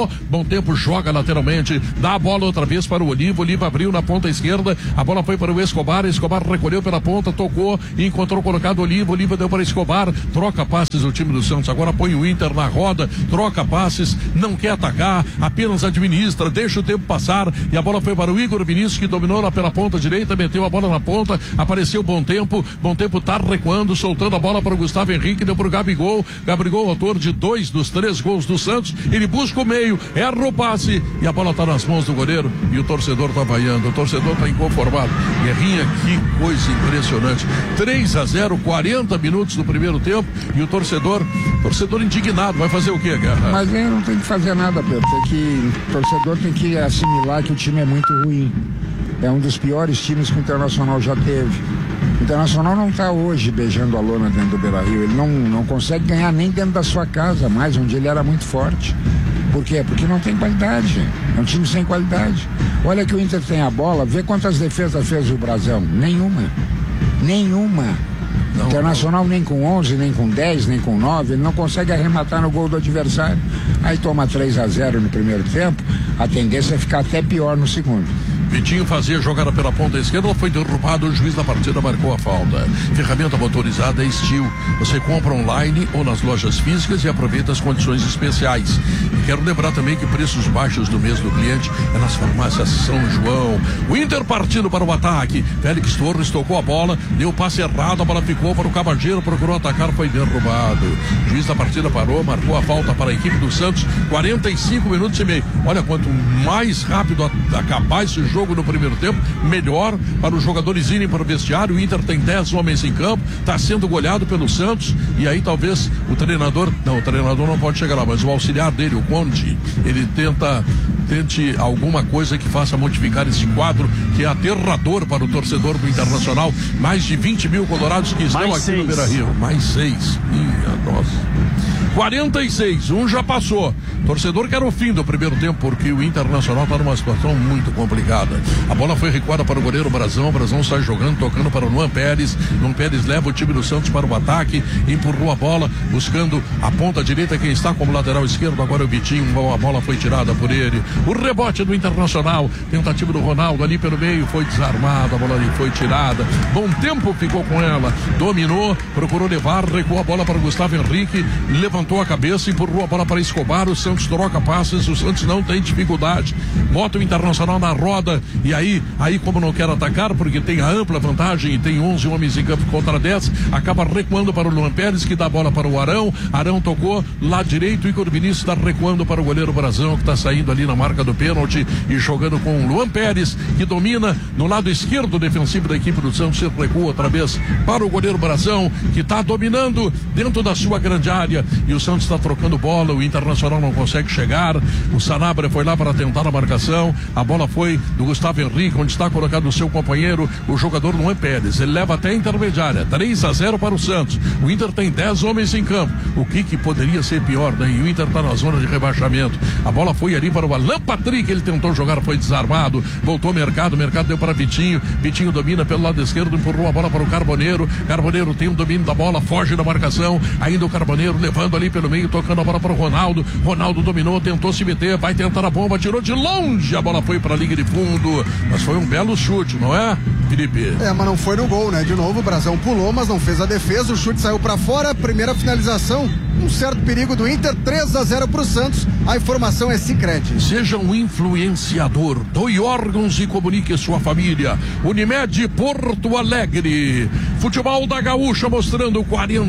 Tempo joga lateralmente, dá a bola outra vez para o Oliva abriu na ponta esquerda, a bola foi para o Escobar recolheu pela ponta, tocou, encontrou colocado Oliva deu para Escobar, troca passes o time do Santos, agora põe o Inter na roda, troca passes, não quer atacar, apenas administra, deixa o tempo passar, e a bola foi para o Igor Vinícius, que dominou lá pela ponta direita, meteu a bola na ponta, apareceu Bom Tempo tá recuando, soltando a bola para o Gustavo Henrique, deu para o Gabigol, autor de 2 dos 3 gols do Santos, ele busca o meio, erra o passe, e a bola está nas mãos do goleiro, e o torcedor está vaiando, o torcedor está inconformado. Guerrinha, que coisa impressionante, 3-0, 40 minutos do primeiro tempo, e o torcedor indignado, vai fazer o quê, Guerra? Mas ele não tem que fazer nada, Pedro, o torcedor tem que assimilar que o time é muito ruim, é um dos piores times que o Internacional já teve. O Internacional não está hoje beijando a lona dentro do Beira-Rio, ele não consegue ganhar nem dentro da sua casa, mais onde ele era muito forte. Por quê? Porque não tem qualidade, é um time sem qualidade. Olha que o Inter tem a bola, vê quantas defesas fez o Brasão, nenhuma. O Internacional nem com 11, nem com 10, nem com 9, ele não consegue arrematar no gol do adversário. Aí toma 3-0 no primeiro tempo, a tendência é ficar até pior no segundo. Vitinho fazia jogada pela ponta esquerda, foi derrubado, o juiz da partida marcou a falta. Ferramenta motorizada é Steel. Você compra online ou nas lojas físicas e aproveita as condições especiais. E quero lembrar também que preços baixos do mês do cliente é nas farmácias São João. O Inter partindo para o ataque. Félix Torres tocou a bola, deu o passe errado, a bola ficou para o Cavageiro, procurou atacar, foi derrubado. O juiz da partida parou, marcou a falta para a equipe do Santos, 45 minutos e meio. Olha, quanto mais rápido acabar esse jogo no primeiro tempo, melhor para os jogadores irem para o vestiário. O Inter tem 10 homens em campo, está sendo goleado pelo Santos, e aí talvez o treinador não pode chegar lá, mas o auxiliar dele, o Conde, ele tente alguma coisa que faça modificar esse quadro, que é aterrador para o torcedor do Internacional. Mais de 20 mil colorados que estão aqui no Beira-Rio. Mais 6. Minha nossa. 46, já passou. Torcedor quer o fim do primeiro tempo, porque o Internacional está numa situação muito complicada. A bola foi recuada para o goleiro Brasão. Brasão sai jogando, tocando para o Luan Pérez. Luan Pérez leva o time do Santos para o ataque, empurrou a bola, buscando a ponta direita, quem está como lateral esquerdo agora é o Vitinho. A bola foi tirada por ele. O rebote do Internacional, tentativa do Ronaldo ali pelo meio, foi desarmado, a bola ali foi tirada. Bom Tempo ficou com ela, dominou, procurou levar, recuou a bola para o Gustavo Henrique, levantou a cabeça, empurrou a bola para Escobar. O Santos troca passes, o Santos não tem dificuldade, bota o Internacional na roda, e aí como não quer atacar, porque tem a ampla vantagem e tem 11 homens em campo contra 10, acaba recuando para o Luan Pérez, que dá a bola para o Arão tocou lá direito, e Igor Vinícius está recuando para o goleiro Brasão, que está saindo ali na marca do pênalti e jogando com o Luan Pérez, que domina no lado esquerdo defensivo da equipe do Santos, e recua outra vez para o goleiro Brasão, que está dominando dentro da sua grande área, e o Santos está trocando bola, o Internacional não consegue chegar. O Sanabria foi lá para tentar a marcação. A bola foi do Gustavo Henrique, onde está colocado o seu companheiro, o jogador Luan Pérez. Ele leva até a intermediária, 3-0 para o Santos. O Inter tem 10 homens em campo. O que poderia ser pior, né? E o Inter está na zona de rebaixamento. A bola foi ali para o Alan Patrick, ele tentou jogar, foi desarmado. Voltou Mercado deu para Vitinho. Vitinho domina pelo lado esquerdo, empurrou a bola para o Carboneiro. Carboneiro tem o domínio da bola, foge da marcação. Ainda o Carboneiro levando ali pelo meio, tocando a bola para o Ronaldo. Ronaldo dominou, tentou se meter, vai tentar a bomba, tirou de longe. A bola foi para a linha de fundo. Mas foi um belo chute, não é, Felipe? Mas não foi no gol, né? De novo, o Brasão pulou, mas não fez a defesa. O chute saiu para fora. Primeira finalização, um certo perigo do Inter. 3-0 para o Santos. A informação é Sicredi. Seja um influenciador, doe órgãos e comunique sua família. Unimed Porto Alegre. Futebol da Gaúcha mostrando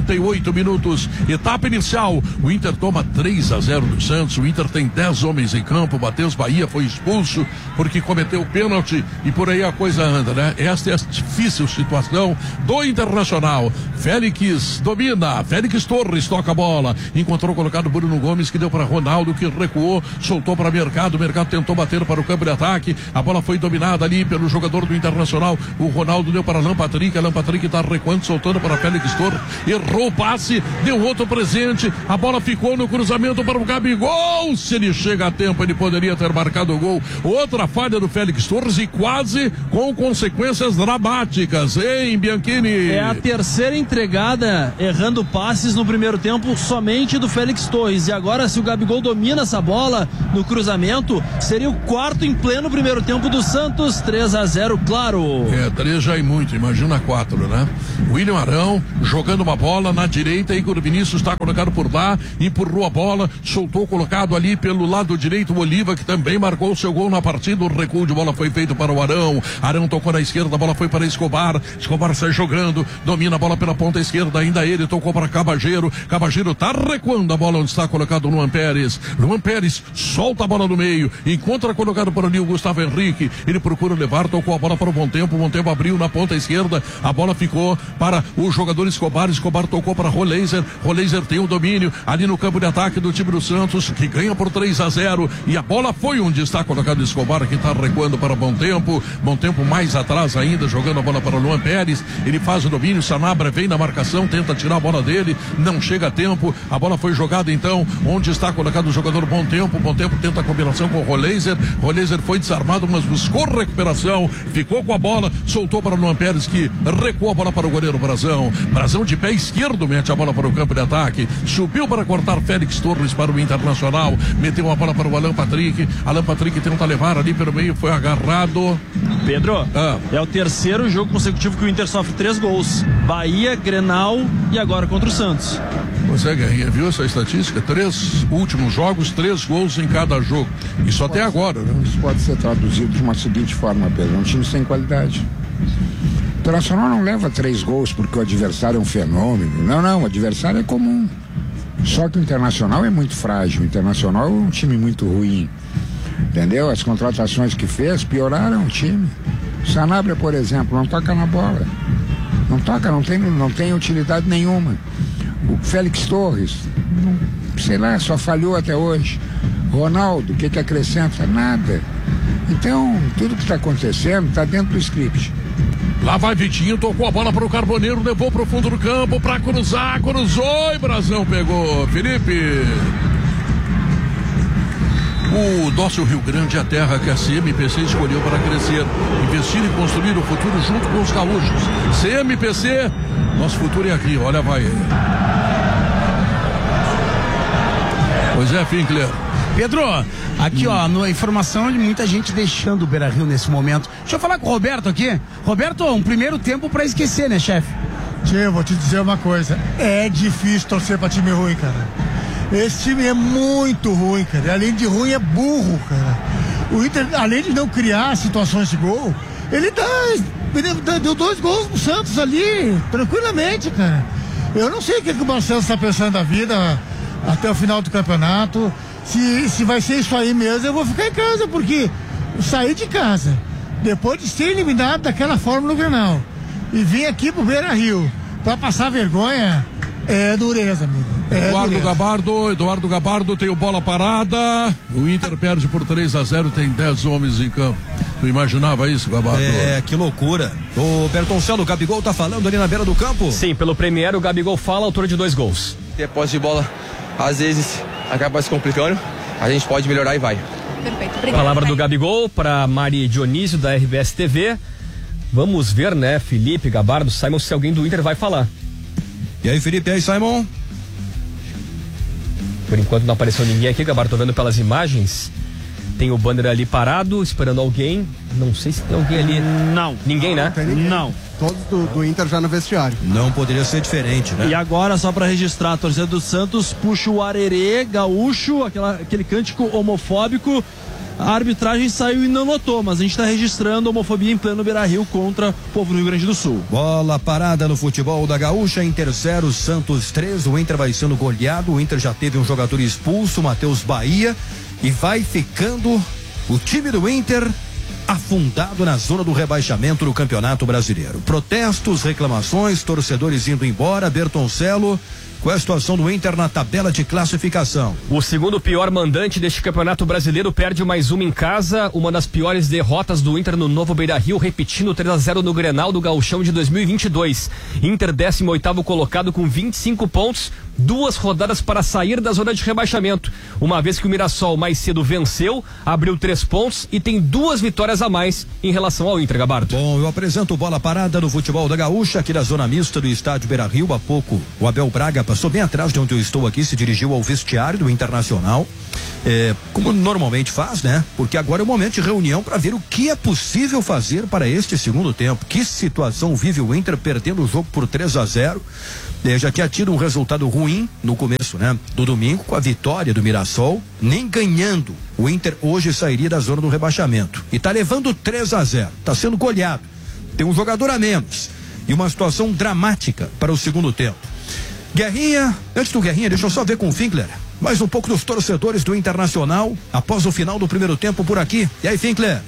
48 minutos. Etapa inicial. O Inter toma 3-0 do Santos. O Inter tem 10 homens em campo. Matheus Bahia foi expulso porque cometeu pênalti e por aí a coisa anda, né? Esta é a difícil situação do Internacional. Félix domina. Félix Torres toca a bola. Encontrou colocado Bruno Gomes, que deu para Ronaldo, que recuou, soltou para Mercado. Mercado tentou bater para o campo de ataque. A bola foi dominada ali pelo jogador do Internacional. O Ronaldo deu para Alan Patrick. Alan Patrick está recuando, soltando para Félix Torres. Errou o passe, deu outro presente. A bola ficou no cruzamento para o Gabigol. Se ele chega a tempo, ele poderia ter marcado o gol. Outra falha do Félix Torres e quase com consequências dramáticas, hein, Bianchini? É a terceira entregada errando passes no primeiro tempo somente do Félix Torres. E agora, se o Gabigol domina essa bola no cruzamento, seria o quarto em pleno primeiro tempo do Santos. 3-0, claro. 3 já é muito, imagina 4, né? William Arão jogando uma bola na direita, Igor Vinícius está colocado por lá, empurrou a bola, soltou colocado ali pelo lado direito o Oliva, que também marcou o seu gol na partida. O recuo de bola foi feito para o Arão. Arão tocou na esquerda, a bola foi para Escobar. Escobar sai jogando, domina a bola pela ponta esquerda, ainda ele tocou para Cabageiro. Cabageiro tá recuando a bola onde está colocado o Luan Pérez. Luan Pérez solta a bola no meio, encontra colocado por ali o Gustavo Henrique. Ele procura levar, tocou a bola para o Bom Tempo. O Bom Tempo abriu na ponta esquerda, a bola ficou para o jogador Escobar. Escobar tocou para Roleiser. Roleiser tem o domínio ali no campo de ataque do time do Santos, que ganha por 3-0. E a bola foi onde está colocado Escobar, que está recuando para Bom Tempo. Bom Tempo mais atrás ainda, jogando a bola para o Luan Pérez. Ele faz o domínio, Sanabria vem na marcação, tenta tirar a bola dele, não chega a tempo. A bola foi jogada então onde está colocado o jogador Bom Tempo. Bom Tempo tenta a combinação com o Roleiser. Roleiser foi desarmado, mas buscou recuperação, ficou com a bola, soltou para o Luan Pérez, que recuou a bola para o goleiro Brazão. Brazão de pé esquerdo mete a bola para o campo de ataque, subiu para cortar Félix Torres para o Internacional, meteu a bola para o Alan Patrick. Alan Patrick tenta levar ali pelo meio, foi agarrado. Pedro, é o terceiro jogo consecutivo que o Inter sofre 3 gols. Bahia, Grenal e agora contra o Santos. Você, Guerrinha, viu essa estatística? 3 últimos jogos, 3 gols em cada jogo. Isso até agora, né? Isso pode ser traduzido de uma seguinte forma, Pedro. Um time sem qualidade. O Internacional não leva 3 gols porque o adversário é um fenômeno. Não, o adversário é comum. Só que o Internacional é muito frágil. O Internacional é um time muito ruim. Entendeu? As contratações que fez pioraram o time. O Sanabria, por exemplo, não toca na bola. Não toca, não tem utilidade nenhuma. O Félix Torres, sei lá, só falhou até hoje. Ronaldo, o que acrescenta? Nada. Então, tudo que está acontecendo está dentro do script. Lá vai Vitinho, tocou a bola para o Carboneiro, levou para o fundo do campo para cruzar, cruzou e Brazão pegou. Felipe. O nosso Rio Grande é a terra que a CMPC escolheu para crescer, investir e construir o futuro junto com os gaúchos. CMPC, nosso futuro é aqui, olha, vai. Pois é, Finkler. Pedro, aqui na informação de muita gente deixando o Beira-Rio nesse momento. Deixa eu falar com o Roberto aqui. Roberto, um primeiro tempo para esquecer, né, chefe? Tchê, eu vou te dizer uma coisa, é difícil torcer para time ruim, cara. Esse time é muito ruim, cara. E além de ruim, é burro, cara. O Inter, além de não criar situações de gol, ele deu 2 gols pro Santos ali, tranquilamente, cara. Eu não sei o que o Marcelo está pensando da vida até o final do campeonato. Se vai ser isso aí mesmo, eu vou ficar em casa, porque sair de casa, depois de ser eliminado daquela forma no Grenal, e vir aqui pro Beira-Rio pra passar vergonha, É dureza, amigo. Eduardo Gabardo tem o bola parada. O Inter perde por 3-0, tem 10 homens em campo. Tu imaginava isso, Gabardo? Que loucura. O Bertoncello, o Gabigol tá falando ali na beira do campo? Sim, pelo Premier, o Gabigol fala, autor de 2 gols. Ter posse de bola, às vezes, acaba se complicando. A gente pode melhorar e vai. Perfeito, obrigado. Palavra do Gabigol para Mari Dionísio, da RBS TV. Vamos ver, né, Felipe, Gabardo, Simon, se alguém do Inter vai falar. E aí, Felipe, e aí, Simon? Por enquanto não apareceu ninguém aqui, Gabardo, tô vendo pelas imagens. Tem o banner ali parado, esperando alguém. Não sei se tem alguém ali. Não. Ninguém, né? Não. Todos do Inter já no vestiário. Não poderia ser diferente, né? E agora, só pra registrar, a torcida do Santos puxa o arerê gaúcho, aquele cântico homofóbico. A arbitragem saiu e não notou, mas a gente está registrando homofobia em pleno Beira-Rio contra o povo do Rio Grande do Sul. Bola parada no futebol da Gaúcha, Inter 0, Santos 3, o Inter vai sendo goleado, o Inter já teve um jogador expulso, Matheus Bahia, e vai ficando o time do Inter afundado na zona do rebaixamento do Campeonato Brasileiro. Protestos, reclamações, torcedores indo embora, Bertoncello. Qual é a situação do Inter na tabela de classificação? O segundo pior mandante deste Campeonato Brasileiro perde mais uma em casa, uma das piores derrotas do Inter no novo Beira-Rio, repetindo 3-0 no Grenal do Gauchão de 2022. Inter 18º colocado com 25 pontos, 2 rodadas para sair da zona de rebaixamento, uma vez que o Mirassol mais cedo venceu, abriu 3 pontos e tem 2 vitórias a mais em relação ao Inter, Gabardo. Bom, eu apresento bola parada no futebol da Gaúcha, aqui da zona mista do estádio Beira-Rio. Há pouco o Abel Braga passou bem atrás de onde eu estou aqui, se dirigiu ao vestiário do Internacional, como normalmente faz, né? Porque agora é o momento de reunião para ver o que é possível fazer para este segundo tempo. Que situação vive o Inter perdendo o jogo por 3-0, já tinha tido um resultado ruim no começo, né? Do domingo, com a vitória do Mirassol, nem ganhando o Inter hoje sairia da zona do rebaixamento, e tá levando 3-0, tá sendo goleado, tem um jogador a menos e uma situação dramática para o segundo tempo. Guerrinha, antes do Guerrinha, deixa eu só ver com o Finkler mais um pouco dos torcedores do Internacional após o final do primeiro tempo por aqui. E aí, Finkler?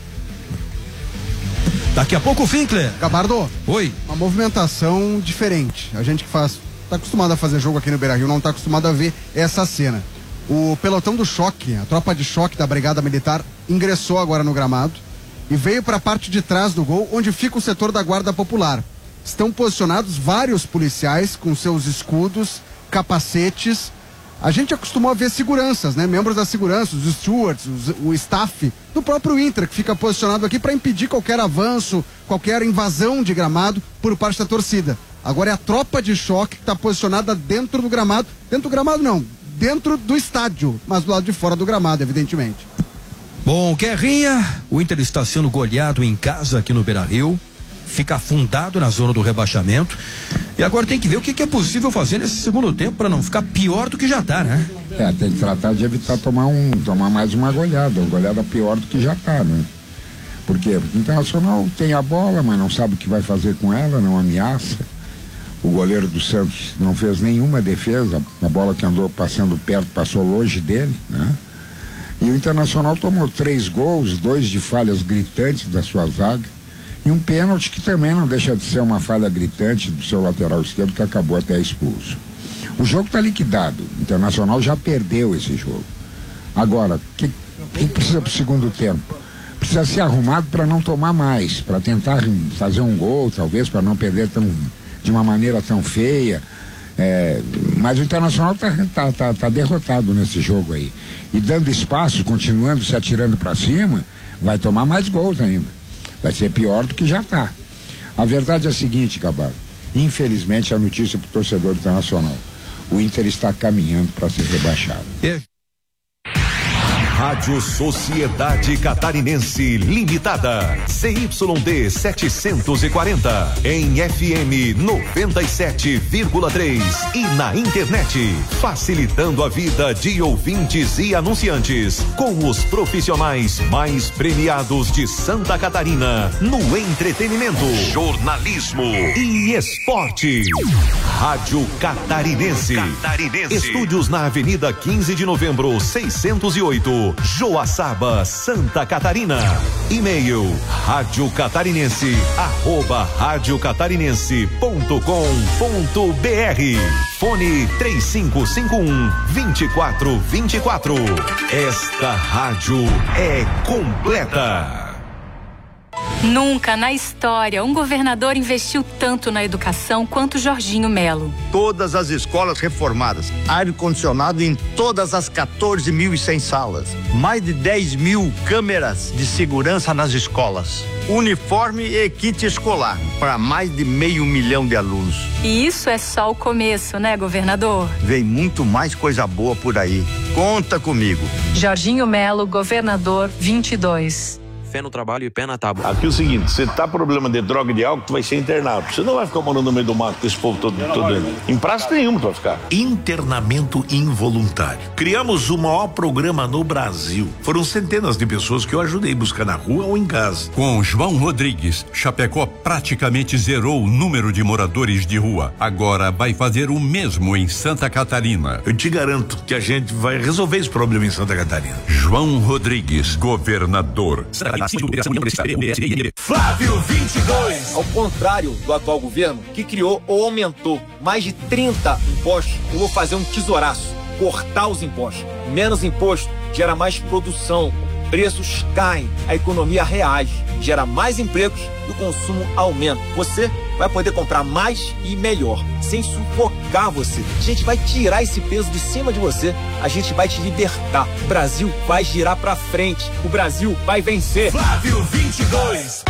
Daqui a pouco o Finkler. Gabardo. Oi. Uma movimentação diferente. A gente que tá acostumado a fazer jogo aqui no Beira-Rio, não tá acostumado a ver essa cena. O pelotão do choque, a tropa de choque da Brigada Militar, ingressou agora no gramado e veio para a parte de trás do gol, onde fica o setor da Guarda Popular. Estão posicionados vários policiais com seus escudos, capacetes. A gente acostumou a ver seguranças, né? Membros da segurança, os stewards, o staff do próprio Inter, que fica posicionado aqui para impedir qualquer avanço, qualquer invasão de gramado por parte da torcida. Agora é a tropa de choque que está posicionada dentro do gramado. Dentro do gramado não, dentro do estádio, mas do lado de fora do gramado, evidentemente. Bom, Guerrinha, o Inter está sendo goleado em casa aqui no Beira-Rio. Fica afundado na zona do rebaixamento. E agora tem que ver o que é possível fazer nesse segundo tempo para não ficar pior do que já tá, né? Tem que tratar de evitar tomar mais uma goleada pior do que já tá, né? Porque o Internacional tem a bola, mas não sabe o que vai fazer com ela, não ameaça. O goleiro do Santos não fez nenhuma defesa, a bola que andou passando perto passou longe dele, né? E o Internacional tomou 3 gols, 2 de falhas gritantes da sua zaga. E um pênalti que também não deixa de ser uma falha gritante do seu lateral esquerdo, que acabou até expulso. O jogo está liquidado. O Internacional já perdeu esse jogo. Agora, quem precisa para o segundo tempo? Precisa ser arrumado para não tomar mais, para tentar fazer um gol, talvez, para não perder de uma maneira tão feia. Mas o Internacional tá derrotado nesse jogo aí. E dando espaço, continuando se atirando para cima, vai tomar mais gols ainda. Vai ser pior do que já está. A verdade é a seguinte, Gabardo. Infelizmente, a notícia para o torcedor Internacional: o Inter está caminhando para ser rebaixado. Rádio Sociedade Catarinense Limitada, CYD 740, em FM 97,3 e na internet, facilitando a vida de ouvintes e anunciantes, com os profissionais mais premiados de Santa Catarina, no entretenimento, jornalismo e esporte. Rádio Catarinense. Estúdios na Avenida 15 de Novembro, 608. Joaçaba, Santa Catarina. E-mail radiocatarinense@radiocatarinense.com.br. Fone 3551-2424. Esta rádio é completa. Nunca na história um governador investiu tanto na educação quanto Jorginho Melo. Todas as escolas reformadas, ar-condicionado em todas as 14.100 salas, mais de 10 mil câmeras de segurança nas escolas, uniforme e kit escolar para mais de 500 mil de alunos. E isso é só o começo, né, governador? Vem muito mais coisa boa por aí. Conta comigo. Jorginho Melo, governador 22. Fé no trabalho e pé na tábua. Aqui é o seguinte, você tá problema de droga e de álcool, tu vai ser internado. Você não vai ficar morando no meio do mato com esse povo todo em praça nenhuma tu vai ficar. Internamento involuntário. Criamos o maior programa no Brasil. Foram centenas de pessoas que eu ajudei a buscar na rua ou em casa. Com João Rodrigues, Chapecó praticamente zerou o número de moradores de rua. Agora vai fazer o mesmo em Santa Catarina. Eu te garanto que a gente vai resolver esse problema em Santa Catarina. João Rodrigues, governador. Flávio 22. Ao contrário do atual governo, que criou ou aumentou mais de 30 impostos, eu vou fazer um tesouraço, cortar os impostos. Menos imposto gera mais produção, preços caem, a economia reage, gera mais empregos e o consumo aumenta. Você vai poder comprar mais e melhor, sem sufocar você. A gente vai tirar esse peso de cima de você, a gente vai te libertar. O Brasil vai girar pra frente, o Brasil vai vencer. Flávio 22.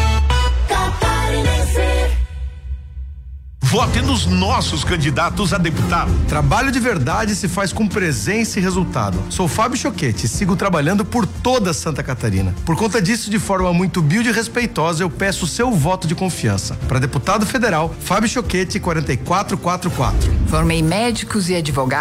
Vote nos nossos candidatos a deputado. Trabalho de verdade se faz com presença e resultado. Sou Fábio Choquete e sigo trabalhando por toda Santa Catarina. Por conta disso, de forma muito humilde e respeitosa, eu peço o seu voto de confiança. Para deputado federal, Fábio Choquete, 4444. Formei médicos e advogados